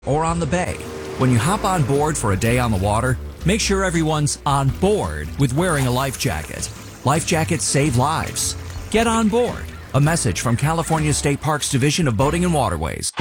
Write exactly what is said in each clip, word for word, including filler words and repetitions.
or on the bay. When you hop on board for a day on the water, make sure everyone's on board with wearing a life jacket. Life jackets save lives. Get on board. A message from California State Parks Division of Boating and Waterways.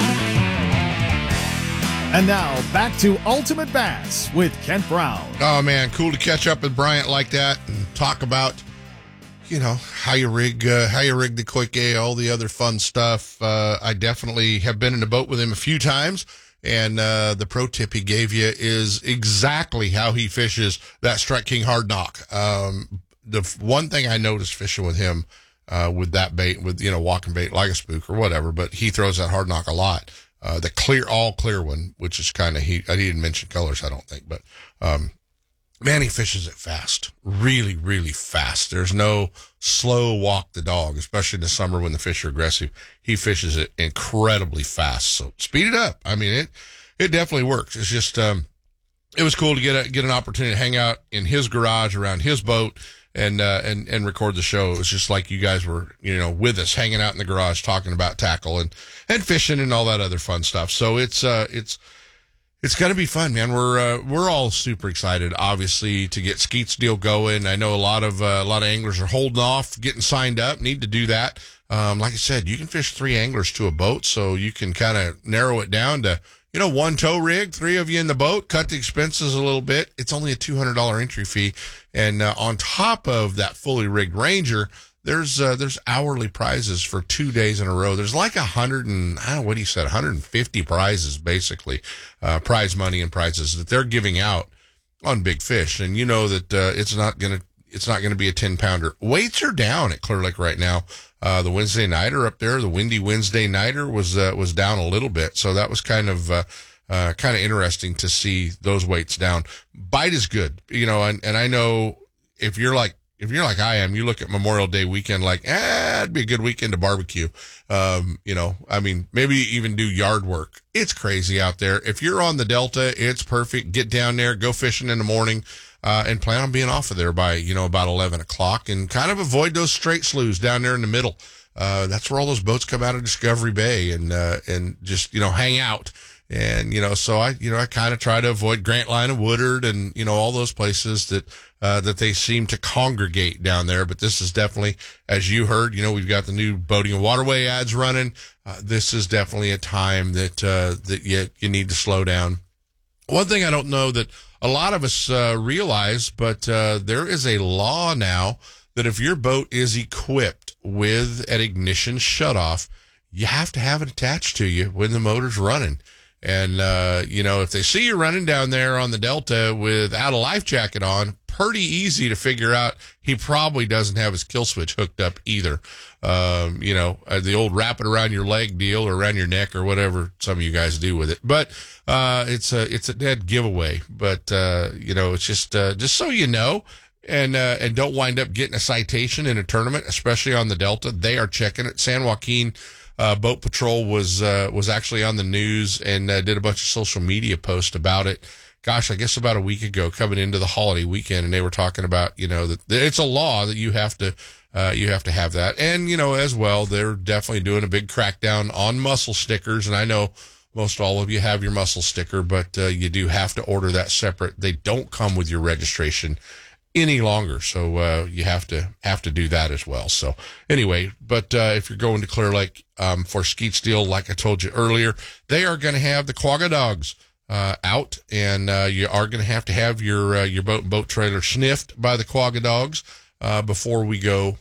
And now back to Ultimate Bass with Kent Brown. Oh man, cool to catch up with Bryant like that and talk about, you know, how you rig, uh, how you rig the Koike, all the other fun stuff. Uh, I definitely have been in a boat with him a few times, and uh, the pro tip he gave you is exactly how he fishes that Strike King hard knock. Um, the one thing I noticed fishing with him, uh, with that bait, with, you know, walking bait like a spook or whatever, but he throws that hard knock a lot. Uh, the clear, all clear one, which is kind of, he, I didn't mention colors, I don't think, but, um, man, he fishes it fast, really, really fast. There's no slow walk the dog, especially in the summer when the fish are aggressive. He fishes it incredibly fast. So speed it up. I mean, it, it definitely works. It's just, um, it was cool to get a, get an opportunity to hang out in his garage around his boat and, uh, and, and record the show. It was just like you guys were, you know, with us hanging out in the garage talking about tackle and, and fishing and all that other fun stuff. So it's, uh, it's, it's going to be fun, man. We're, uh, we're all super excited, obviously, to get Skeet's deal going. I know a lot of, uh, a lot of anglers are holding off, getting signed up, need to do that. Um, like I said, you can fish three anglers to a boat, so you can kind of narrow it down to, you know, one tow rig, three of you in the boat, cut the expenses a little bit. It's only a two hundred dollars entry fee. And, uh, on top of that fully rigged Ranger, there's, uh, there's hourly prizes for two days in a row. There's like a hundred and, I don't know what he said, one hundred fifty prizes, basically, uh, prize money and prizes that they're giving out on big fish. And you know that, uh, it's not going to, it's not going to be a ten pounder. Weights are down at Clear Lake right now. Uh, the Wednesday nighter up there, the windy Wednesday nighter was, uh, was down a little bit. So that was kind of, uh, uh, kind of interesting to see those weights down. Bite is good, you know, and, and I know if you're like, if you're like I am, you look at Memorial Day weekend like, ah, it'd be a good weekend to barbecue. Um, you know, I mean, maybe even do yard work. It's crazy out there. If you're on the Delta, it's perfect. Get down there, go fishing in the morning. Uh, and plan on being off of there by, you know, about eleven o'clock and kind of avoid those straight sloughs down there in the middle. Uh, that's where all those boats come out of Discovery Bay and, uh, and just, you know, hang out. And, you know, so I, you know, I kind of try to avoid Grant Line and Woodard and, you know, all those places that, uh, that they seem to congregate down there. But this is definitely, as you heard, you know, we've got the new Boating and Waterway ads running. Uh, this is definitely a time that, uh, that you, you need to slow down. One thing I don't know that a lot of us uh, realize, but uh, there is a law now that if your boat is equipped with an ignition shutoff, you have to have it attached to you when the motor's running. And, uh, you know, if they see you running down there on the Delta without a life jacket on, pretty easy to figure out he probably doesn't have his kill switch hooked up either. Um, you know, uh, the old wrap it around your leg deal or around your neck or whatever some of you guys do with it. But, uh, it's a, it's a dead giveaway. But, uh, you know, it's just, uh, just so you know, and, uh, and don't wind up getting a citation in a tournament, especially on the Delta. They are checking it. San Joaquin, uh, Boat Patrol was, uh, was actually on the news and, uh, did a bunch of social media posts about it. Gosh, I guess about a week ago, coming into the holiday weekend, and they were talking about, you know, that it's a law that you have to, uh, you have to have that. And, you know, as well, they're definitely doing a big crackdown on muscle stickers. And I know most all of you have your muscle sticker, but, uh, you do have to order that separate. They don't come with your registration any longer. So, uh, you have to, have to do that as well. So anyway, but, uh, if you're going to Clear Lake, um, for Skeet's deal, like I told you earlier, they are going to have the Quagga dogs Uh, out, and, uh, you are going to have to have your, uh, your boat and boat trailer sniffed by the Quagga dogs, uh, before we go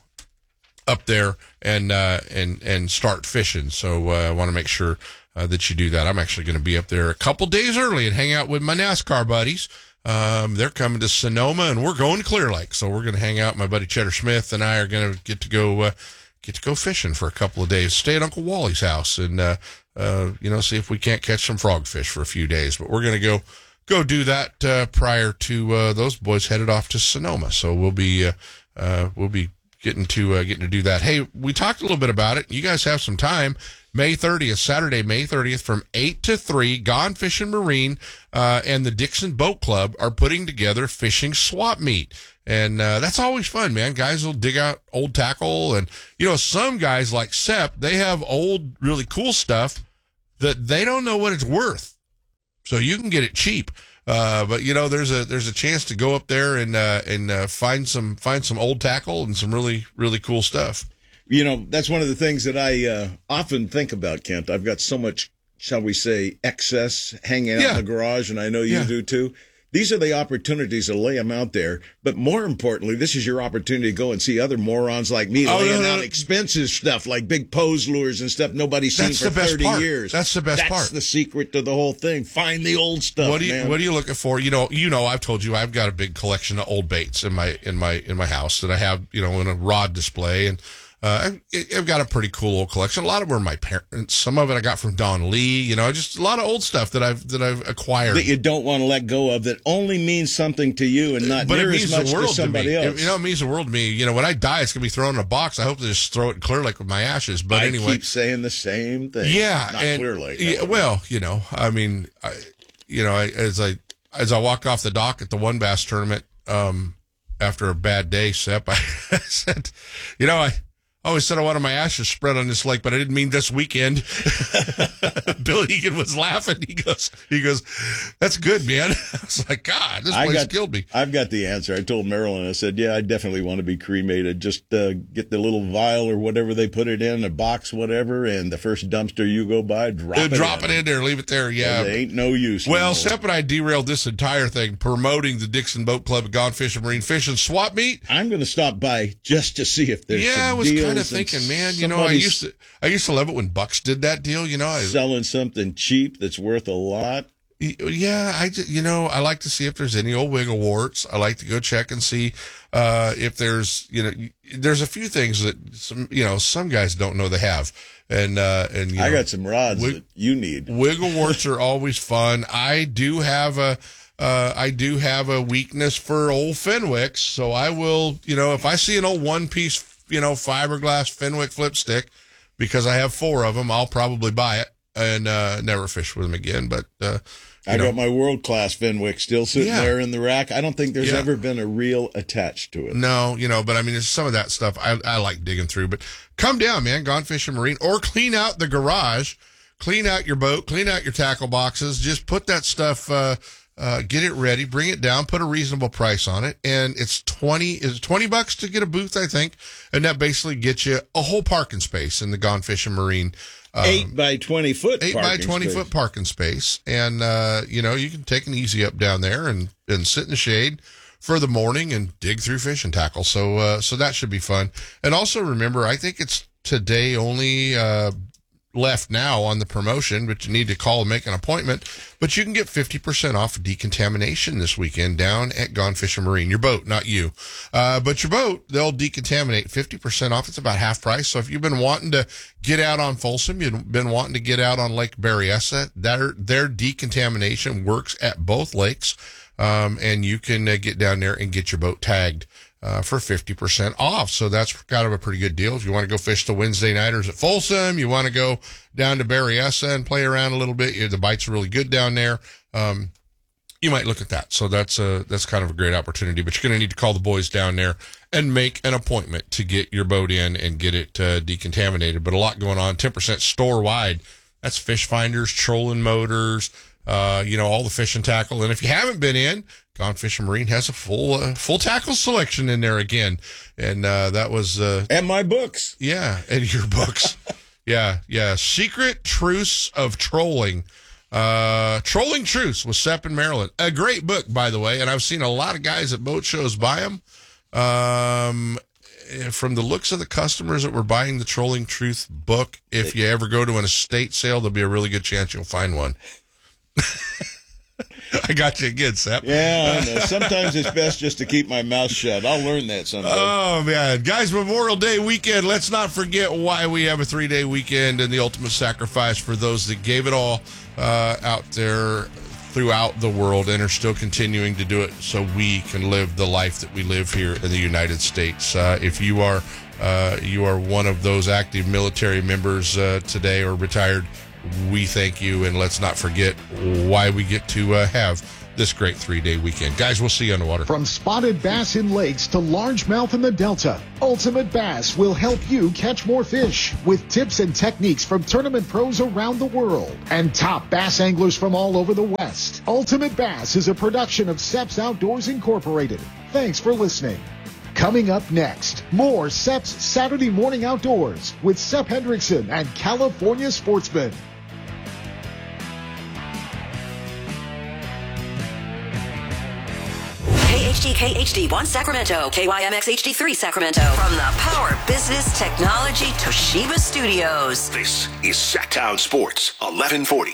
up there and, uh, and, and start fishing. So, uh, I want to make sure, uh, that you do that. I'm actually going to be up there a couple days early and hang out with my NASCAR buddies. Um, they're coming to Sonoma and we're going to Clear Lake. So we're going to hang out. My buddy Cheddar Smith and I are going to get to go, uh, get to go fishing for a couple of days, stay at Uncle Wally's house and, uh, Uh, you know, see if we can't catch some frogfish for a few days. But we're going to go go do that uh, prior to uh, those boys headed off to Sonoma. So we'll be uh, uh, we'll be getting to uh, getting to do that. Hey, we talked a little bit about it. You guys have some time. May thirtieth, Saturday, May thirtieth, from eight to three, Gone Fishing Marine uh, and the Dixon Boat Club are putting together fishing swap meet. And uh, that's always fun, man. Guys will dig out old tackle. And, you know, some guys like Sepp, they have old, really cool stuff that they don't know what it's worth. so you can get it cheap. Uh, but you know, there's a there's a chance to go up there and uh, and uh, find some find some old tackle and some really really cool stuff. You know, that's one of the things that I uh, often think about, Kent. I've got so much, shall we say, excess hanging out Yeah. in the garage, and I know you Yeah. do too. These are the opportunities to lay them out there. But more importantly, this is your opportunity to go and see other morons like me Oh, laying no, no, out no. expensive stuff like big pose lures and stuff nobody's seen That's for the best thirty part. years. That's the best That's part. That's the secret to the whole thing. Find the old stuff, What do you man. What are you looking for? You know, you know, I've told you I've got a big collection of old baits in my in my in my house that I have, you know, in a rod display, and uh, I've, I've got a pretty cool old collection. A lot of them are my parents. Some of it I got from Don Lee. You know, just a lot of old stuff that I've that I've acquired. that you don't want to let go of that only means something to you and not But it near means as the much to world to somebody me. else. It, you know, it means the world to me. You know, when I die, it's gonna be thrown in a box. I hope they just throw it in Clear Lake with my ashes. But I anyway, keep saying the same thing. yeah, not and, Clear Lake. yeah, well, you know, I mean, I, you know, I, as I as I walked off the dock at the One Bass tournament um, after a bad day, Sep, I said, you know, I. I always said I wanted my ashes spread on this lake, but I didn't mean this weekend. Bill Egan was laughing. He goes, he goes, that's good, man. I was like, God, this I place got, killed me. I've got the answer. I told Marilyn, I said, yeah, I definitely want to be cremated. Just uh, get the little vial or whatever they put it in, a box, whatever, and the first dumpster you go by, drop Uh, it drop in. it in there, leave it there. Yeah. There ain't no use. no Well, more. Sep and I derailed this entire thing promoting the Dixon Boat Club at Gone Fishing Marine Fishing Swap Meet. I'm going to stop by just to see if there's Yeah, I some was deals kind of and thinking, man, you know, I somebody's used to, I used to love it when Bucks did that deal. You know, I, selling something cheap that's worth a lot. yeah, I, ju- you know, I like to see if there's any old wiggle warts. I like to go check and see, uh, if there's, you know, there's a few things that some, you know, some guys don't know they have. And, uh, and, you I know, got some rods wi- that you need. Wiggle warts are always fun. I do have a, uh, I do have a weakness for old Fenwicks, so I will, you know, if I see an old one piece, you know, fiberglass Fenwick flip stick, because I have four of them, I'll probably buy it and uh, never fish with them again. But uh, you I know, got my world class Fenwick still sitting Yeah. there in the rack. I don't think there's Yeah. ever been a reel attached to it. no, you know, but I mean, there's some of that stuff I, I like digging through. But come down, man, Gone Fishing Marine, or clean out the garage, clean out your boat, clean out your tackle boxes, just put that stuff. Uh, Uh, get it ready, bring it down, put a reasonable price on it, and it's twenty is twenty bucks to get a booth, I think, and that basically gets you a whole parking space in the Gone Fishing Marine. Um, Eight by twenty foot. eight by parking twenty space. foot parking space, and uh, you know, you can take an easy up down there and and sit in the shade for the morning and dig through fishing tackle. So uh, so that should be fun. And also remember, I think it's today only. Uh, left now on the promotion, but you need to call and make an appointment. But you can get fifty percent off decontamination this weekend down at Gone Fishing Marine. Your boat, not you. Uh, but your boat, they'll decontaminate fifty percent off. It's about half price. So if you've been wanting to get out on Folsom, you've been wanting to get out on Lake Berryessa, their, their decontamination works at both lakes. Um, and you can uh, get down there and get your boat tagged. Uh, for fifty percent off. So that's kind of a pretty good deal. If you want to go fish the Wednesday nighters at Folsom, you want to go down to Berryessa and play around a little bit. You know, the bites are really good down there. Um, you might look at that. So that's a, that's kind of a great opportunity, but you're going to need to call the boys down there and make an appointment to get your boat in and get it uh, decontaminated. But a lot going on, ten percent store wide. That's fish finders, trolling motors, uh, you know, all the fishing tackle. And if you haven't been in, Gone Fishing Marine has a full uh, full tackle selection in there again, and uh, that was uh, And my books. yeah, and your books, yeah, yeah. Secret Truce of Trolling, uh, Trolling Truce with Sep and Maryland. A great book, by the way, and I've seen a lot of guys at boat shows buy them. Um, from the looks of the customers that were buying the Trolling Truth book, if you ever go to an estate sale, there'll be a really good chance you'll find one. I got you again, Sep. Yeah, I know. Sometimes it's best just to keep my mouth shut. I'll learn that someday. Oh, man. Guys, Memorial Day weekend. Let's not forget why we have a three-day weekend and the ultimate sacrifice for those that gave it all uh, out there throughout the world and are still continuing to do it so we can live the life that we live here in the United States. Uh, if you are uh, you are one of those active military members uh, today or retired, we thank you, and let's not forget why we get to uh, have this great three-day weekend. Guys, we'll see you on the water. From spotted bass in lakes to largemouth in the Delta, Ultimate Bass will help you catch more fish with tips and techniques from tournament pros around the world and top bass anglers from all over the West. Ultimate Bass is a production of Seps Outdoors Incorporated. Thanks for listening. Coming up next, more Seps Saturday Morning Outdoors with Sep Hendrickson and California Sportsman. K H D K H D one Sacramento, K Y M X H D three Sacramento. From the Power Business Technology Toshiba Studios. This is Sacktown Sports, eleven forty.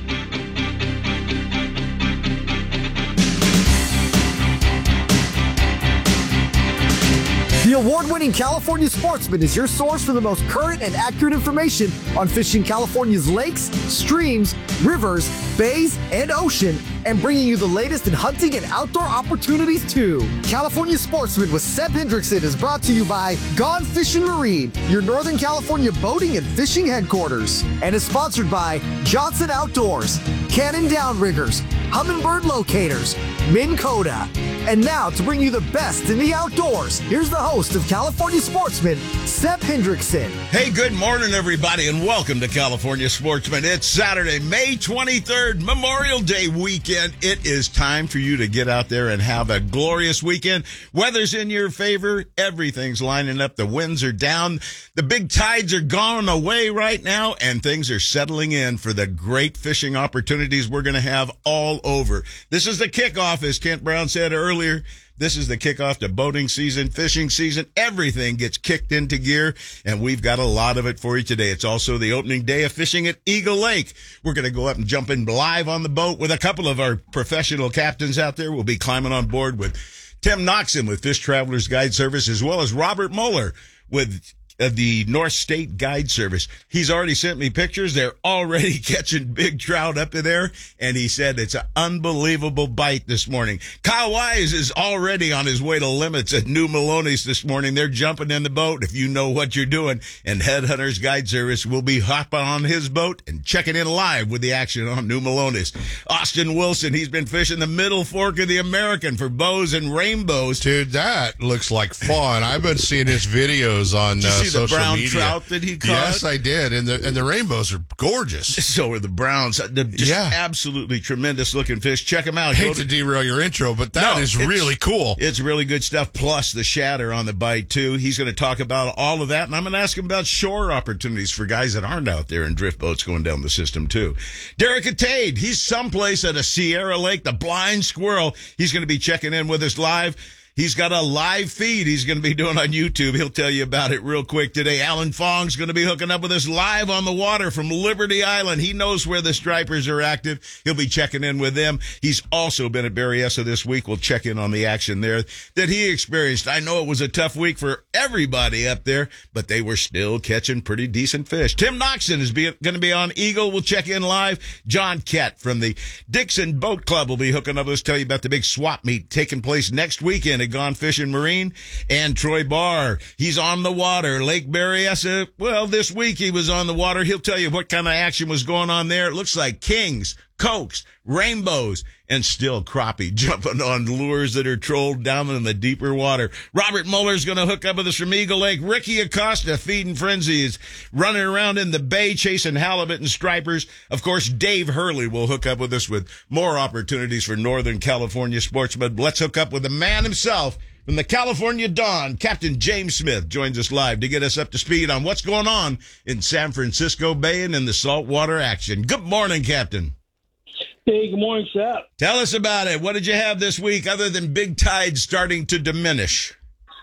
The award-winning California Sportsman is your source for the most current and accurate information on fishing California's lakes, streams, rivers, bays, and ocean, and bringing you the latest in hunting and outdoor opportunities too. California Sportsman with Sep Hendrickson is brought to you by Gone Fishing Marine, your Northern California boating and fishing headquarters, and is sponsored by Johnson Outdoors, Cannon Downriggers, Humminbird Locators, Minn Kota. And now, to bring you the best in the outdoors, here's the host of California Sportsman, Sep Hendrickson. Hey, good morning, everybody, and welcome to California Sportsman. It's Saturday, May twenty-third, Memorial Day weekend. It is time for you to get out there and have a glorious weekend. Weather's in your favor. Everything's lining up. The winds are down. The big tides are gone away right now, and things are settling in for the great fishing opportunities we're going to have all over. This is the kickoff, as Kent Brown said earlier. Earlier, this is the kickoff to boating season, fishing season. Everything gets kicked into gear, and we've got a lot of it for you today. It's also the opening day of fishing at Eagle Lake. We're going to go up and jump in live on the boat with a couple of our professional captains out there. We'll be climbing on board with Tim Noxon with Fish Travelers Guide Service, as well as Robert Moeller with of the North State Guide Service. He's already sent me pictures. They're already catching big trout up in there, and he said it's an unbelievable bite this morning. Kyle Wise is already on his way to Limits at New Maloney's this morning. They're jumping in the boat, if you know what you're doing, and Headhunters Guide Service will be hopping on his boat and checking in live with the action on New Maloney's. Austin Wilson, he's been fishing the Middle Fork of the American for bows and rainbows. Dude, that looks like fun. I've been seeing his videos on uh, see the social brown media. trout that he caught? Yes, I did, and the and the rainbows are gorgeous. So are the browns. They're just Yeah. absolutely tremendous looking fish. Check them out. I Go hate to derail your intro, but that No, is it's- really cool. It's really good stuff, plus the shatter on the bite, too. He's going to talk about all of that, and I'm going to ask him about shore opportunities for guys that aren't out there in drift boats going down the system, too. Derek Atade, he's someplace at a Sierra Lake, the Blind Squirrel. He's going to be checking in with us live. He's got a live feed he's going to be doing on YouTube. He'll tell you about it real quick today. Alan Fong's going to be hooking up with us live on the water from Liberty Island. He knows where the stripers are active. He'll be checking in with them. He's also been at Berryessa this week. We'll check in on the action there that he experienced. I know it was a tough week for everybody up there, but they were still catching pretty decent fish. Tim Noxon is going to be on Eagle. We'll check in live. John Kett from the Dixon Boat Club will be hooking up with us, tell you about the big swap meet taking place next weekend at Gone Fishing Marine. And Troy Barr, he's on the water. Lake Berryessa, well, this week he was on the water. He'll tell you what kind of action was going on there. It looks like kings, cokes, rainbows, and still crappie jumping on lures that are trolled down in the deeper water. Robert Mueller's going to hook up with us from Eagle Lake. Ricky Acosta, Feeding Frenzy, is running around in the bay chasing halibut and stripers. Of course, Dave Hurley will hook up with us with more opportunities for Northern California sportsmen. Let's hook up with the man himself from the California Dawn. Captain James Smith joins us live to get us up to speed on what's going on in San Francisco Bay and in the saltwater action. Good morning, Captain. Hey, good morning, Seth. Tell us about it. What did you have this week other than big tides starting to diminish?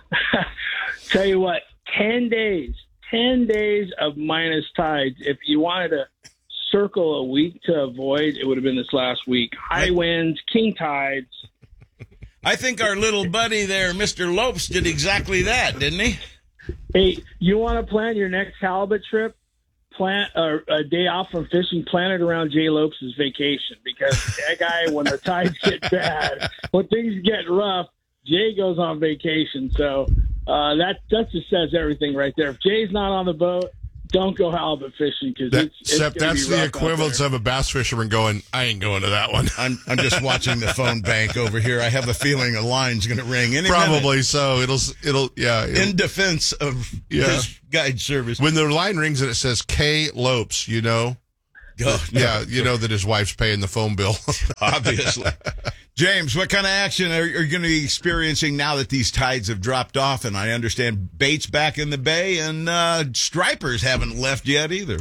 Tell you what, ten days, ten days of minus tides. If you wanted to circle a week to avoid, it would have been this last week. High winds, king tides. I think our little buddy there, Mister Lopes, did exactly that, didn't he? Hey, you want to plan your next halibut trip? Plan uh, a day off from fishing, plan it around Jay Lopes' vacation, because that guy, when the tides get bad, when things get rough, Jay goes on vacation. So uh, that that just says everything right there. If Jay's not on the boat, don't go halibut fishing because That, it's, it's except gonna that's be the rough out equivalence there. of a bass fisherman going, I ain't going to that one. I'm I'm just watching the phone bank over here. I have a feeling a line's going to ring any minute. Probably so. It'll, it'll, yeah. It'll, In defense of Yeah. his guide service. when the line rings and it says K Lopes, you know, Oh, no. yeah, you know that his wife's paying the phone bill. Obviously. James, what kind of action are, are you going to be experiencing now that these tides have dropped off? And I understand bait's back in the bay and uh, stripers haven't left yet either.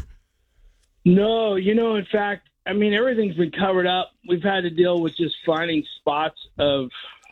No, you know, in fact, I mean, everything's been covered up. We've had to deal with just finding spots of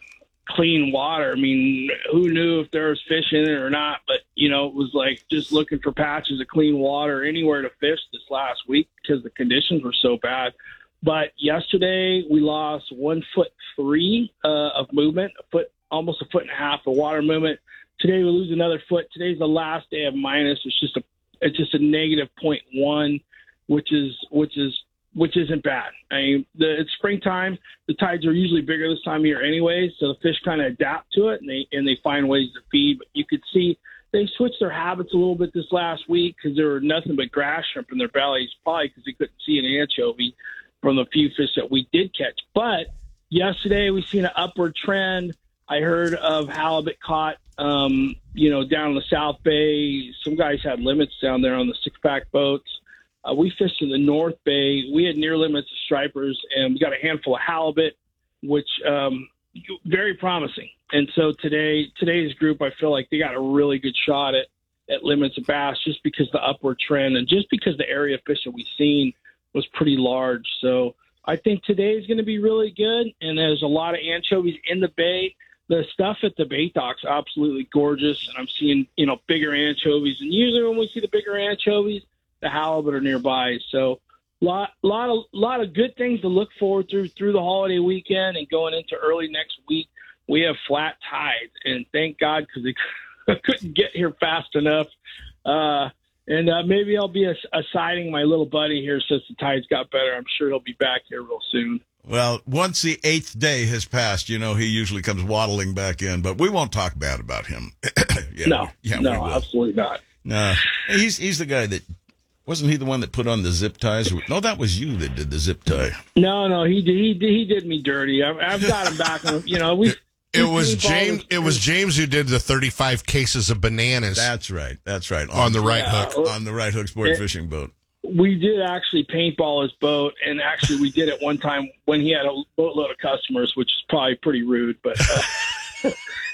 clean water. I mean, who knew if there was fish in it or not? But, you know, it was like just looking for patches of clean water anywhere to fish this last week because the conditions were so bad. But yesterday we lost one foot three uh, of movement, a foot, almost a foot and a half of water movement. Today we lose another foot. Today's the last day of minus. It's just a, it's just a negative point one, which is, which is, which isn't bad. I mean, the, it's springtime. The tides are usually bigger this time of year anyway, so the fish kind of adapt to it and they and they find ways to feed. But you could see they switched their habits a little bit this last week because there were nothing but grass shrimp in their bellies, probably because they couldn't see an anchovy from the few fish that we did catch. But yesterday we seen an upward trend. I heard of halibut caught, um, you know, down in the South Bay. Some guys had limits down there on the six-pack boats. Uh, we fished in the North Bay. We had near limits of stripers, and we got a handful of halibut, which um, very promising. And so today, today's group, I feel like they got a really good shot at, at limits of bass just because the upward trend and just because the area of fish that we've seen was pretty large. So I think today is going to be really good, and there's a lot of anchovies in the bay. The stuff at the bait dock's absolutely gorgeous, and I'm seeing, you know, bigger anchovies. And usually when we see the bigger anchovies, the halibut are nearby. So lot, lot of, lot of good things to look forward to through the holiday weekend and going into early next week. We have flat tides, and thank God because they couldn't get here fast enough. Uh, and uh, maybe I'll be assiding my little buddy here since the tides got better. I'm sure he'll be back here real soon. Well, once the eighth day has passed, you know, he usually comes waddling back in, but we won't talk bad about him. yeah, no, yeah, we no, will. absolutely not. No, he's he's the guy that, wasn't he the one that put on the zip ties? No, that was you that did the zip tie. No, no, he did, he did, he did me dirty. I've, I've got him back. On, you know, we. It was James. It was James who did the thirty-five cases of bananas. That's right. That's right. On, on the right yeah, hook. On the right hook sport it, fishing boat. We did actually paintball his boat, and actually we did it one time when he had a boatload of customers, which is probably pretty rude, but uh,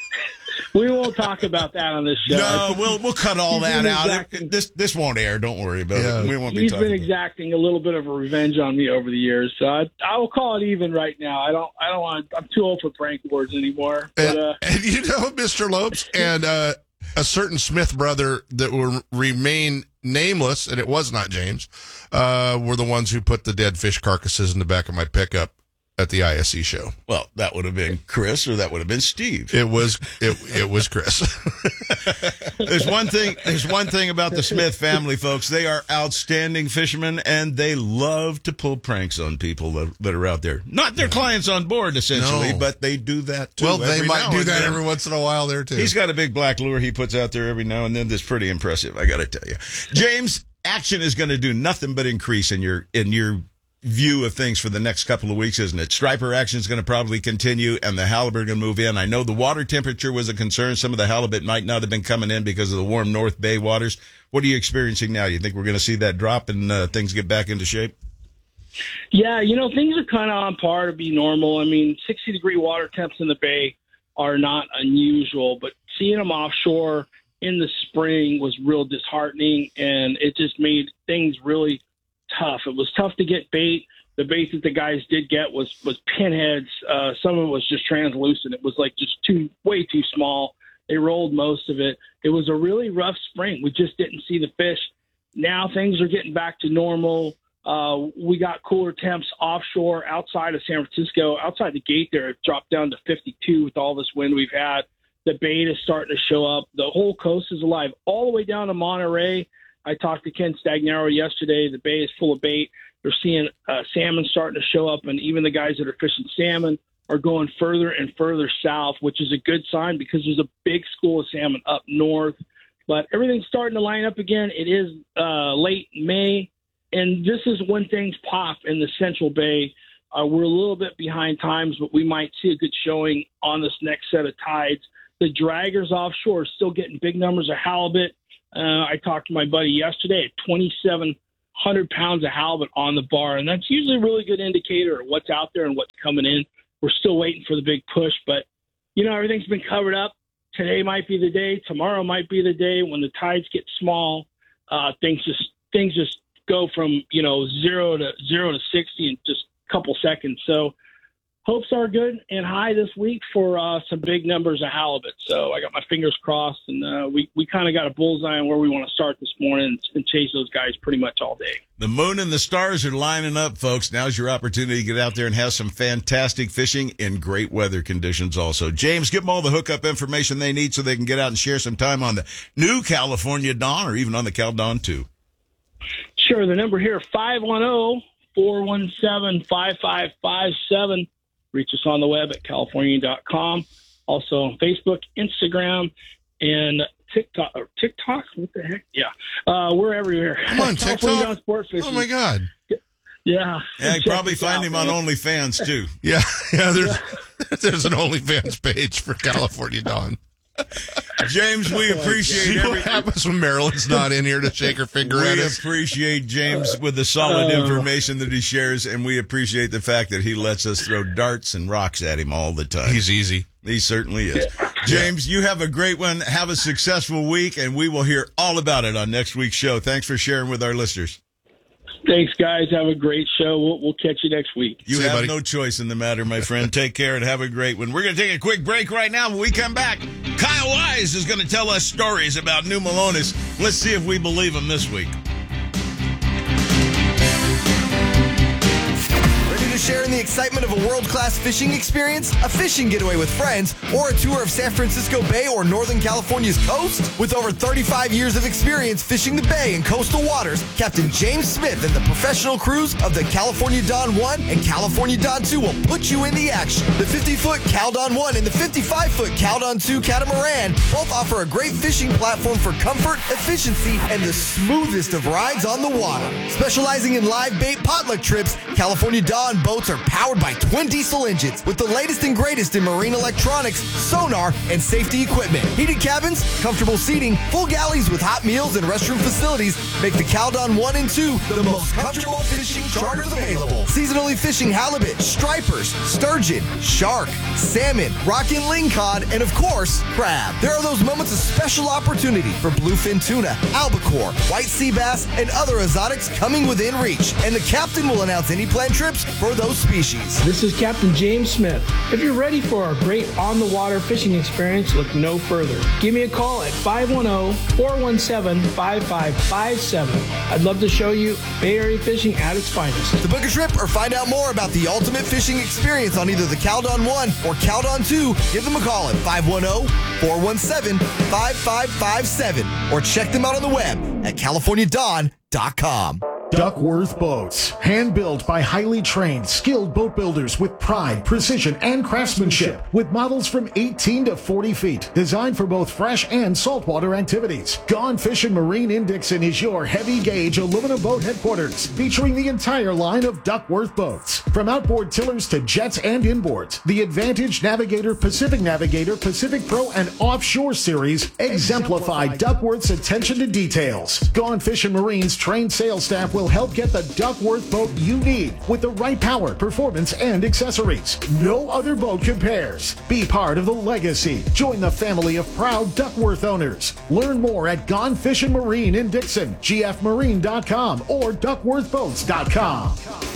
we won't talk about that on this show. No, we'll we'll cut all He's that out. exacting, this this won't air. Don't worry about yeah. it. We won't be He's talking been about exacting a little bit of a revenge on me over the years, so I, I will call it even right now. I don't I don't want. I'm too old for prank wars anymore. But, and, uh, and you know, Mister Lopes and uh, a certain Smith brother that will remain nameless, and it was not James, uh, were the ones who put the dead fish carcasses in the back of my pickup at the I S E show. Well, that would have been Chris, or that would have been Steve. It was it it was Chris. There's one thing. There's one thing about the Smith family, folks. They are outstanding fishermen, and they love to pull pranks on people that, that are out there. Not their clients on board, essentially, No. but they do that too. Well, they every might now do and that then. every once in a while there too. He's got a big black lure he puts out there every now and then. That's pretty impressive, I got to tell you. James, action is going to do nothing but increase in your in your view of things for the next couple of weeks, isn't it? Striper action is going to probably continue, and the halibut are going to move in. I know the water temperature was a concern. Some of the halibut might not have been coming in because of the warm North Bay waters. What are you experiencing now? You think we're going to see that drop and uh, things get back into shape? Yeah, you know, things are kind of on par to be normal. I mean, sixty degree water temps in the bay are not unusual, but seeing them offshore in the spring was real disheartening, and it just made things really tough. It was tough to get bait. The bait that the guys did get was was pinheads. Uh, some of it was just translucent. It was like just too way too small. They rolled most of it. It was a really rough spring. We just didn't see the fish. Now things are getting back to normal. Uh, we got cooler temps offshore outside of San Francisco. Outside the gate there, it dropped down to fifty-two with all this wind we've had. The bait is starting to show up. The whole coast is alive, all the way down to Monterey. I talked to Ken Stagnaro yesterday. The bay is full of bait. They're seeing uh, salmon starting to show up, and even the guys that are fishing salmon are going further and further south, which is a good sign because there's a big school of salmon up north. But everything's starting to line up again. It is uh, late May, and this is when things pop in the Central Bay. Uh, we're a little bit behind times, but we might see a good showing on this next set of tides. The draggers offshore are still getting big numbers of halibut. Uh, I talked to my buddy yesterday at twenty-seven hundred pounds of halibut on the bar, and that's usually a really good indicator of what's out there and what's coming in. We're still waiting for the big push, but, you know, everything's been covered up. Today might be the day. Tomorrow might be the day when the tides get small. Uh, things just things just go from, you know, zero to zero to sixty in just a couple seconds. So hopes are good and high this week for uh, some big numbers of halibut. So I got my fingers crossed, and uh, we, we kind of got a bullseye on where we want to start this morning and, and chase those guys pretty much all day. The moon and the stars are lining up, folks. Now's your opportunity to get out there and have some fantastic fishing in great weather conditions also. James, give them all the hookup information they need so they can get out and share some time on the new California Dawn or even on the Cal Dawn two. Sure. The number here, five one zero, four one seven, five five five seven. Reach us on the web at california dot com. Also Facebook, Instagram, and TikTok. Or TikTok? What the heck? Yeah. Uh, we're everywhere. Come on, TikTok. Sport fishing. Oh, my God. Yeah. Yeah, you probably find out, him man. on OnlyFans, too. Yeah, yeah. There's, there's an OnlyFans page for California Dawn. James, we appreciate See every- what happens when Marilyn's not in here to shake her finger we at us. appreciate James with the solid uh, information that he shares, and we appreciate the fact that he lets us throw darts and rocks at him all the time. He's easy. He certainly is. James, you have a great one. Have a successful week, and we will hear all about it on next week's show. Thanks for sharing with our listeners. Thanks, guys. Have a great show. We'll, we'll catch you next week. You See you, have buddy. no choice in the matter, my friend. Take care and have a great one. We're going to take a quick break right now. When we come back, Kyle Wise is going to tell us stories about New Melones. Let's see if we believe him this week. Ready to share in the excitement of a world-class fishing experience, a fishing getaway with friends, or a tour of San Francisco Bay or Northern California's coast? With over thirty-five years of experience fishing the bay and coastal waters, Captain James Smith and the professional crews of the California Dawn one and California Dawn two will put you in the action. The fifty-foot Cal Dawn one and the fifty-five-foot Cal Dawn two catamaran both offer a great fishing platform for comfort, efficiency, and the smoothest of rides on the water. Specializing in live bait potluck trips, California Dawn boats are powered by twin diesel engines with the latest and greatest in marine electronics, sonar, and safety equipment. Heated cabins, comfortable seating, full galleys with hot meals and restroom facilities make the Cal Dawn one and two the most comfortable fishing charters available. Seasonally fishing halibut, stripers, sturgeon, shark, salmon, rock and lingcod, and of course, crab. There are those moments of special opportunity for bluefin tuna, albacore, white sea bass, and other exotics coming within reach. And the captain will announce any planned trips for those species. This is Captain James Smith. If you're ready for a great on-the-water fishing experience, look no further. Give me a call at five one zero, four one seven, five five five seven. I'd love to show you Bay Area fishing at its finest. To book a trip or find out more about the ultimate fishing experience on either the Cal Dawn one or Cal Dawn two, give them a call at five one zero, four one seven, five five five seven or check them out on the web at california dawn dot com. Duckworth Boats, hand-built by highly trained, skilled boat builders with pride, precision, and craftsmanship, with models from eighteen to forty feet, designed for both fresh and saltwater activities. Gone Fishing Marine in Dixon is your heavy-gauge aluminum boat headquarters, featuring the entire line of Duckworth boats. From outboard tillers to jets and inboards, the Advantage Navigator, Pacific Navigator, Pacific Pro, and Offshore series exemplify Duckworth's attention to details. Gone Fishing Marine's trained sales staff will will help get the Duckworth boat you need with the right power, performance, and accessories. No other boat compares. Be part of the legacy. Join the family of proud Duckworth owners. Learn more at Gone Fishing Marine in Dixon, g f marine dot com or duckworth boats dot com.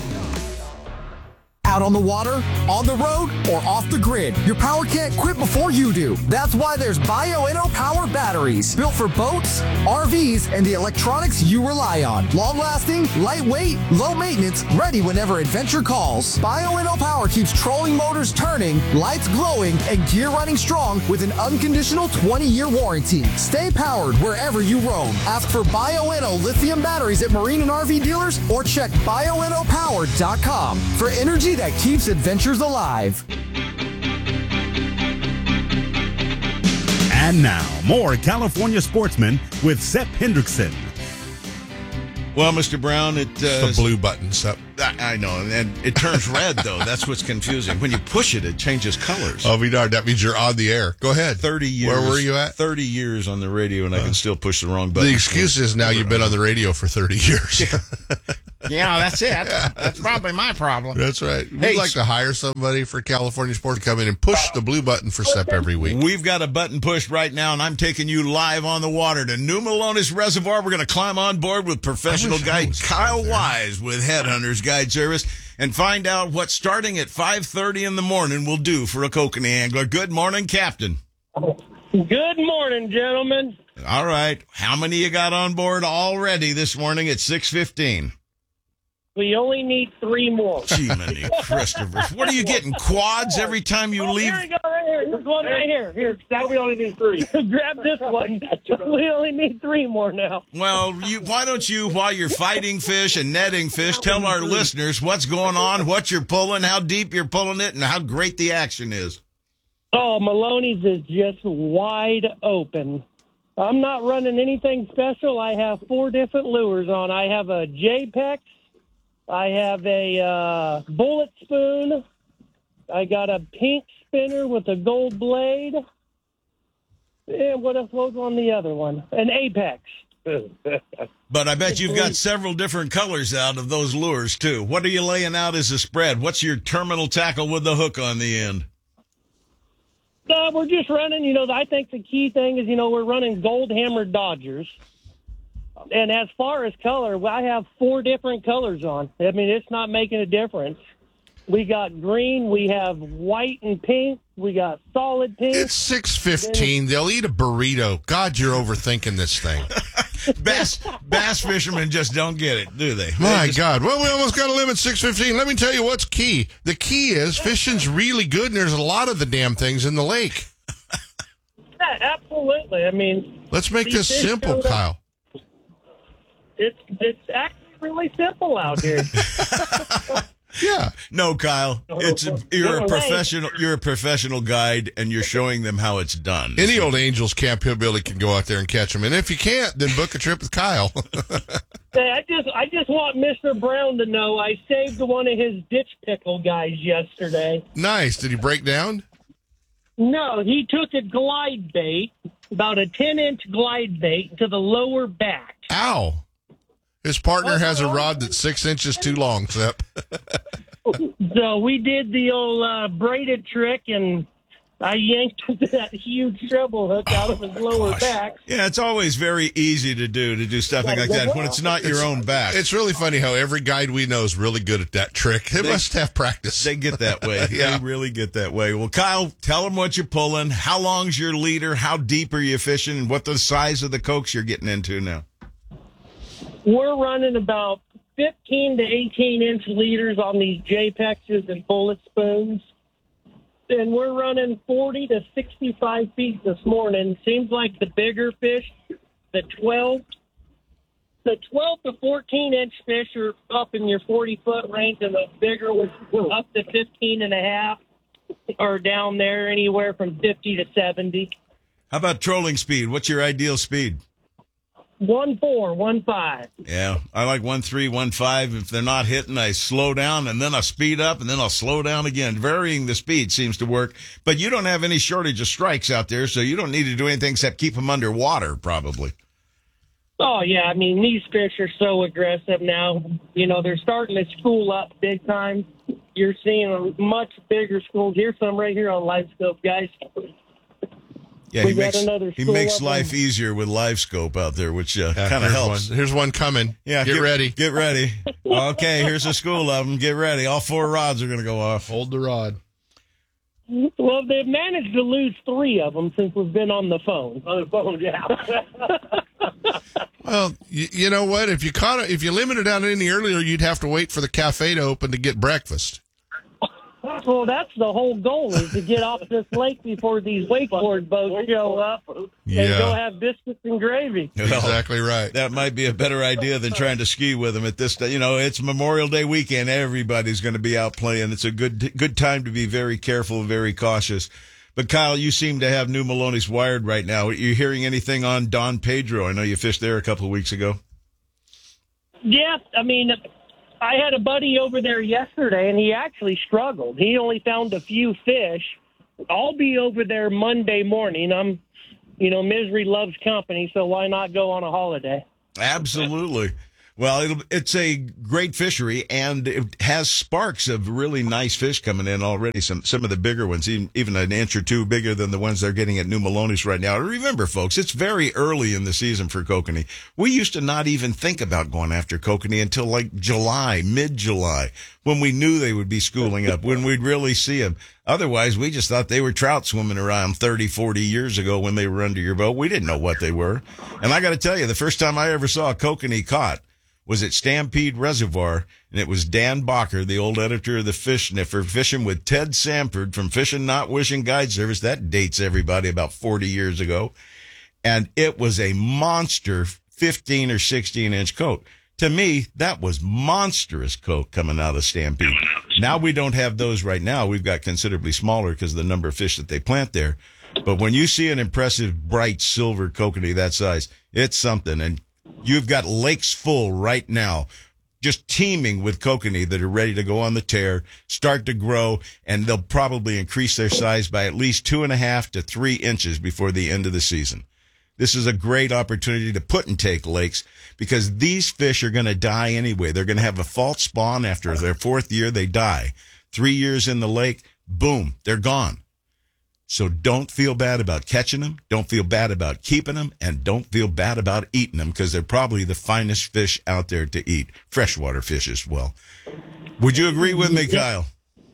Out on the water, on the road, or off the grid, your power can't quit before you do. That's why there's Bioenno Power Batteries, built for boats, R Vs, and the electronics you rely on. Long-lasting, lightweight, low maintenance, ready whenever adventure calls. Bioenno Power keeps trolling motors turning, lights glowing, and gear running strong with an unconditional twenty-year warranty. Stay powered wherever you roam. Ask for Bioenno lithium batteries at marine and R V dealers or check bioenno power dot com for energy that keeps adventures alive. And now, more California Sportsman with Sepp Hendrickson. Well, Mister Brown, it uh, the blue button, Sepp. I, I know, and it turns red, though. That's what's confusing. When you push it, it changes colors. Oh, Vidar, that means you're on the air. Go ahead. thirty years. Where were you at? thirty years on the radio, and uh, I can still push the wrong button. The excuse is now you've been on the radio for thirty years. Yeah, that's it. That's probably my problem. That's right. We'd Hey, like to hire somebody for California Sports to come in and push the blue button for Sepp every week. We've got a button pushed right now, and I'm taking you live on the water to New Melones Reservoir. We're going to climb on board with professional guide Kyle Wise with Headhunters Guide Service and find out what starting at five thirty in the morning will do for a kokanee angler. Good morning, Captain. Good morning, gentlemen. All right. How many you got on board already this morning at six fifteen? We only need three more. Gee, many Christopher. What are you getting, quads every time you oh, leave? Here we go, right here. There's one right here. Here, now we only need three. Grab this one. We only need three more now. Well, you, why don't you, while you're fighting fish and netting fish, tell our listeners what's going on, what you're pulling, how deep you're pulling it, and how great the action is. Oh, Maloney's is just wide open. I'm not running anything special. I have four different lures on. I have a J-Pex. I have a uh, bullet spoon. I got a pink spinner with a gold blade. And what else was on the other one? An Apex. But I bet you've got several different colors out of those lures, too. What are you laying out as a spread? What's your terminal tackle with the hook on the end? Uh, we're just running, you know, I think the key thing is, you know, we're running gold hammered Dodgers. And as far as color, I have four different colors on. I mean, it's not making a difference. We got green, we have white and pink, we got solid pink. It's six fifteen. They'll eat a burrito. God, you're overthinking this thing. Bass bass fishermen just don't get it, do they? My they just... God. Well, we almost got to limit six fifteen. Let me tell you what's key. The key is fishing's really good, and there's a lot of the damn things in the lake. Yeah, absolutely. I mean, let's make this simple, Kyle. It's it's actually really simple out here. Yeah. No, Kyle. It's a, you're a professional. You're a professional guide, and you're showing them how it's done. Any old Angels Camp Hillbilly can go out there and catch them, and if you can't, then book a trip with Kyle. Hey, I just I just want Mister Brown to know I saved one of his ditch pickle guys yesterday. Nice. Did he break down? No, he took a glide bait, about a ten-inch glide bait, to the lower back. Ow. His partner has a rod that's six inches too long, Sepp. So we did the old uh, braided trick, and I yanked that huge treble hook out of his lower Gosh. back. Yeah, it's always very easy to do, to do something like that when it's not your It's- own back. It's really funny how every guide we know is really good at that trick. They, They- must have practice. They get that way. Yeah. They really get that way. Well, Kyle, tell them what you're pulling. How long's your leader? How deep are you fishing? And what the size of the coax you're getting into now? We're running about fifteen to eighteen inch leaders on these J-Pexes and bullet spoons. And we're running forty to sixty-five feet this morning. Seems like the bigger fish, the twelve, the twelve to fourteen inch fish are up in your forty foot range, and the bigger ones up to fifteen and a half are down there anywhere from fifty to seventy. How about trolling speed? What's your ideal speed? One four, one five. Yeah, I like one three, one five. If they're not hitting, I slow down, and then I speed up, and then I'll slow down again. Varying the speed seems to work. But you don't have any shortage of strikes out there, so you don't need to do anything except keep them underwater, probably. Oh, yeah. I mean, these fish are so aggressive now. You know, they're starting to school up big time. You're seeing much bigger schools. Here's some right here on LiveScope, guys. Yeah, We he got makes, another he school makes up life on- easier with live scope out there, which uh, Yeah, kind of here's helps. One. Here's one coming. Yeah, Get ready. Get ready. Okay, here's a school of them. Get ready. All four rods are going to go off. Hold the rod. Well, they've managed to lose three of them since we've been on the phone. On the phone, yeah. Well, you, you know what? If you caught it, if you limited out any earlier, you'd have to wait for the cafe to open to get breakfast. Well, that's the whole goal, is to get off this lake before these wakeboard boats show up and Yeah. go have biscuits and gravy. Exactly right. That might be a better idea than trying to ski with them at this day. You know, it's Memorial Day weekend. Everybody's going to be out playing. It's a good good time to be very careful, very cautious. But Kyle, you seem to have New Maloney's wired right now. Are you hearing anything on Don Pedro? I know you fished there a couple of weeks ago. Yeah, I mean, I had a buddy over there yesterday, and he actually struggled. He only found a few fish. I'll be over there Monday morning. I'm, you know, misery loves company, so why not go on a holiday? Absolutely. Well, it'll, it's a great fishery, and it has sparks of really nice fish coming in already. Some some of the bigger ones, even, even an inch or two bigger than the ones they're getting at New Maloney's right now. Remember, folks, it's very early in the season for kokanee. We used to not even think about going after kokanee until like July, mid-July, when we knew they would be schooling up, when we'd really see them. Otherwise, we just thought they were trout swimming around thirty, forty years ago when they were under your boat. We didn't know what they were. And I got to tell you, the first time I ever saw a kokanee caught was at Stampede Reservoir, and it was Dan Bacher, the old editor of the Fish Sniffer, fishing with Ted Sanford from Fishing Not Wishing Guide Service. That dates everybody about forty years ago. And it was a monster fifteen or sixteen inch coat. To me, that was monstrous coat coming out of Stampede. Now we don't have those right now. We've got considerably smaller because of the number of fish that they plant there. But when you see an impressive, bright silver kokanee that size, it's something. And you've got lakes full right now, just teeming with kokanee that are ready to go on the tear, start to grow, and they'll probably increase their size by at least two and a half to three inches before the end of the season. This is a great opportunity to put and take lakes because these fish are going to die anyway. They're going to have a false spawn after their fourth year. They die. Three years in the lake, boom, they're gone. So don't feel bad about catching them. Don't feel bad about keeping them. And don't feel bad about eating them because they're probably the finest fish out there to eat. Freshwater fish as well. Would you agree with me, Kyle?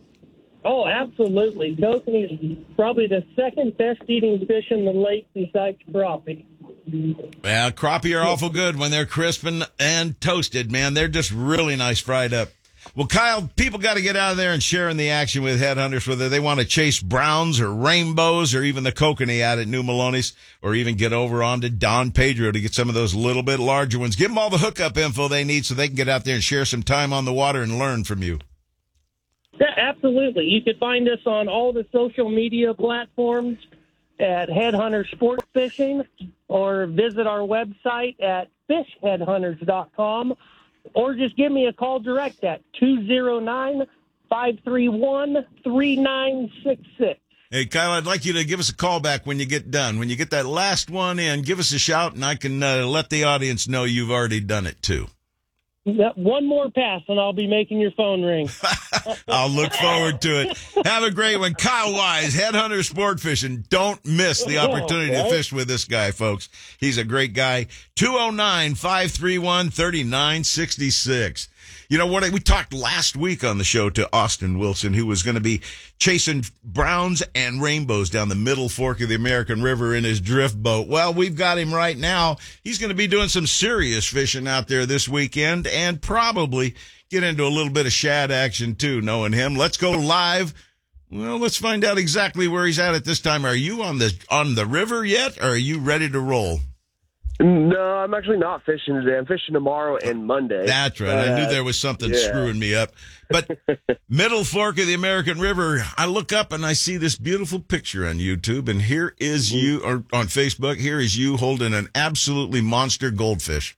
Oh, absolutely. Kokanee is probably the second best eating fish in the lake besides crappie. Well, crappie are awful good when they're crisp and, and toasted, man. They're just really nice fried up. Well, Kyle, people got to get out of there and share in the action with headhunters, whether they want to chase browns or rainbows or even the kokanee out at New Maloney's, or even get over onto Don Pedro to get some of those little bit larger ones. Give them all the hookup info they need so they can get out there and share some time on the water and learn from you. Yeah, absolutely. You can find us on all the social media platforms at Headhunter Sports Fishing, or visit our website at fish headhunters dot com. Or just give me a call direct at two oh nine, five three one, three nine six six. Hey, Kyle, I'd like you to give us a call back when you get done. When you get that last one in, give us a shout, and I can uh, let the audience know you've already done it, too. Yep, one more pass, and I'll be making your phone ring. I'll look forward to it. Have a great one. Kyle Wise, Headhunter Sport Fishing. Don't miss the opportunity okay. to fish with this guy, folks. He's a great guy. two oh nine, five three one, three nine six six. You know what? We talked last week on the show to Austin Wilson, who was going to be chasing browns and rainbows down the middle fork of the American River in his drift boat. Well, we've got him right now. He's going to be doing some serious fishing out there this weekend and probably get into a little bit of shad action too, knowing him. Let's go live. Well, let's find out exactly where he's at at this time. Are you on the on the river yet, or are you ready to roll? No, I'm actually not fishing today. I'm fishing tomorrow and Monday. That's right. Uh, I knew there was something yeah. screwing me up. But middle fork of the American River, I look up and I see this beautiful picture on YouTube, and here is you, or on Facebook, here is you holding an absolutely monster goldfish.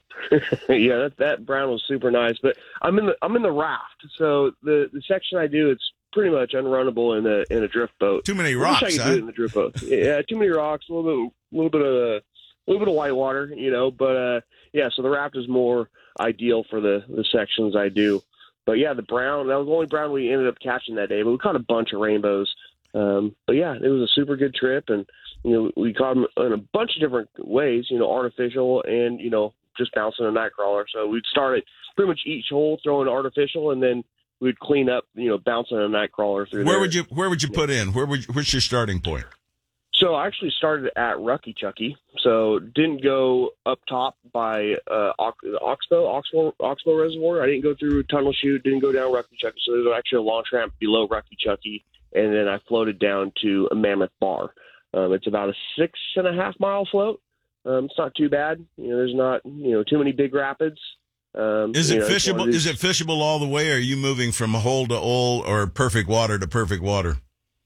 yeah, that, that brown was super nice. But I'm in the I'm in the raft, so the, the section I do, it's pretty much unrunnable in a in a drift boat. Too many I rocks, wish I could huh? do it in the drift boat. Yeah, too many rocks, a little bit, a little bit of. A little bit of white water, you know, but uh, yeah, so the raft is more ideal for the, the sections I do. But yeah, the brown, that was the only brown we ended up catching that day, but we caught a bunch of rainbows. Um, but yeah, it was a super good trip, and, you know, we caught them in a bunch of different ways, you know, artificial and, you know, just bouncing a night crawler. So we'd start at pretty much each hole throwing artificial, and then we'd clean up, you know, bouncing a night crawler through Where there. would you, where would you put in? Where would, what's your starting point? So I actually started at Rucky Chucky, so didn't go up top by uh, Oxbow, Oxbow, Oxbow Reservoir. I didn't go through Tunnel Chute, didn't go down Rucky Chucky. So there's actually a launch ramp below Rucky Chucky, and then I floated down to a Mammoth Bar. Um, it's about a six and a half mile float. Um, it's not too bad. You know, there's not you know too many big rapids. Um, is it you know, fishable? Is it fishable all the way? Or are you moving from hole to hole or perfect water to perfect water?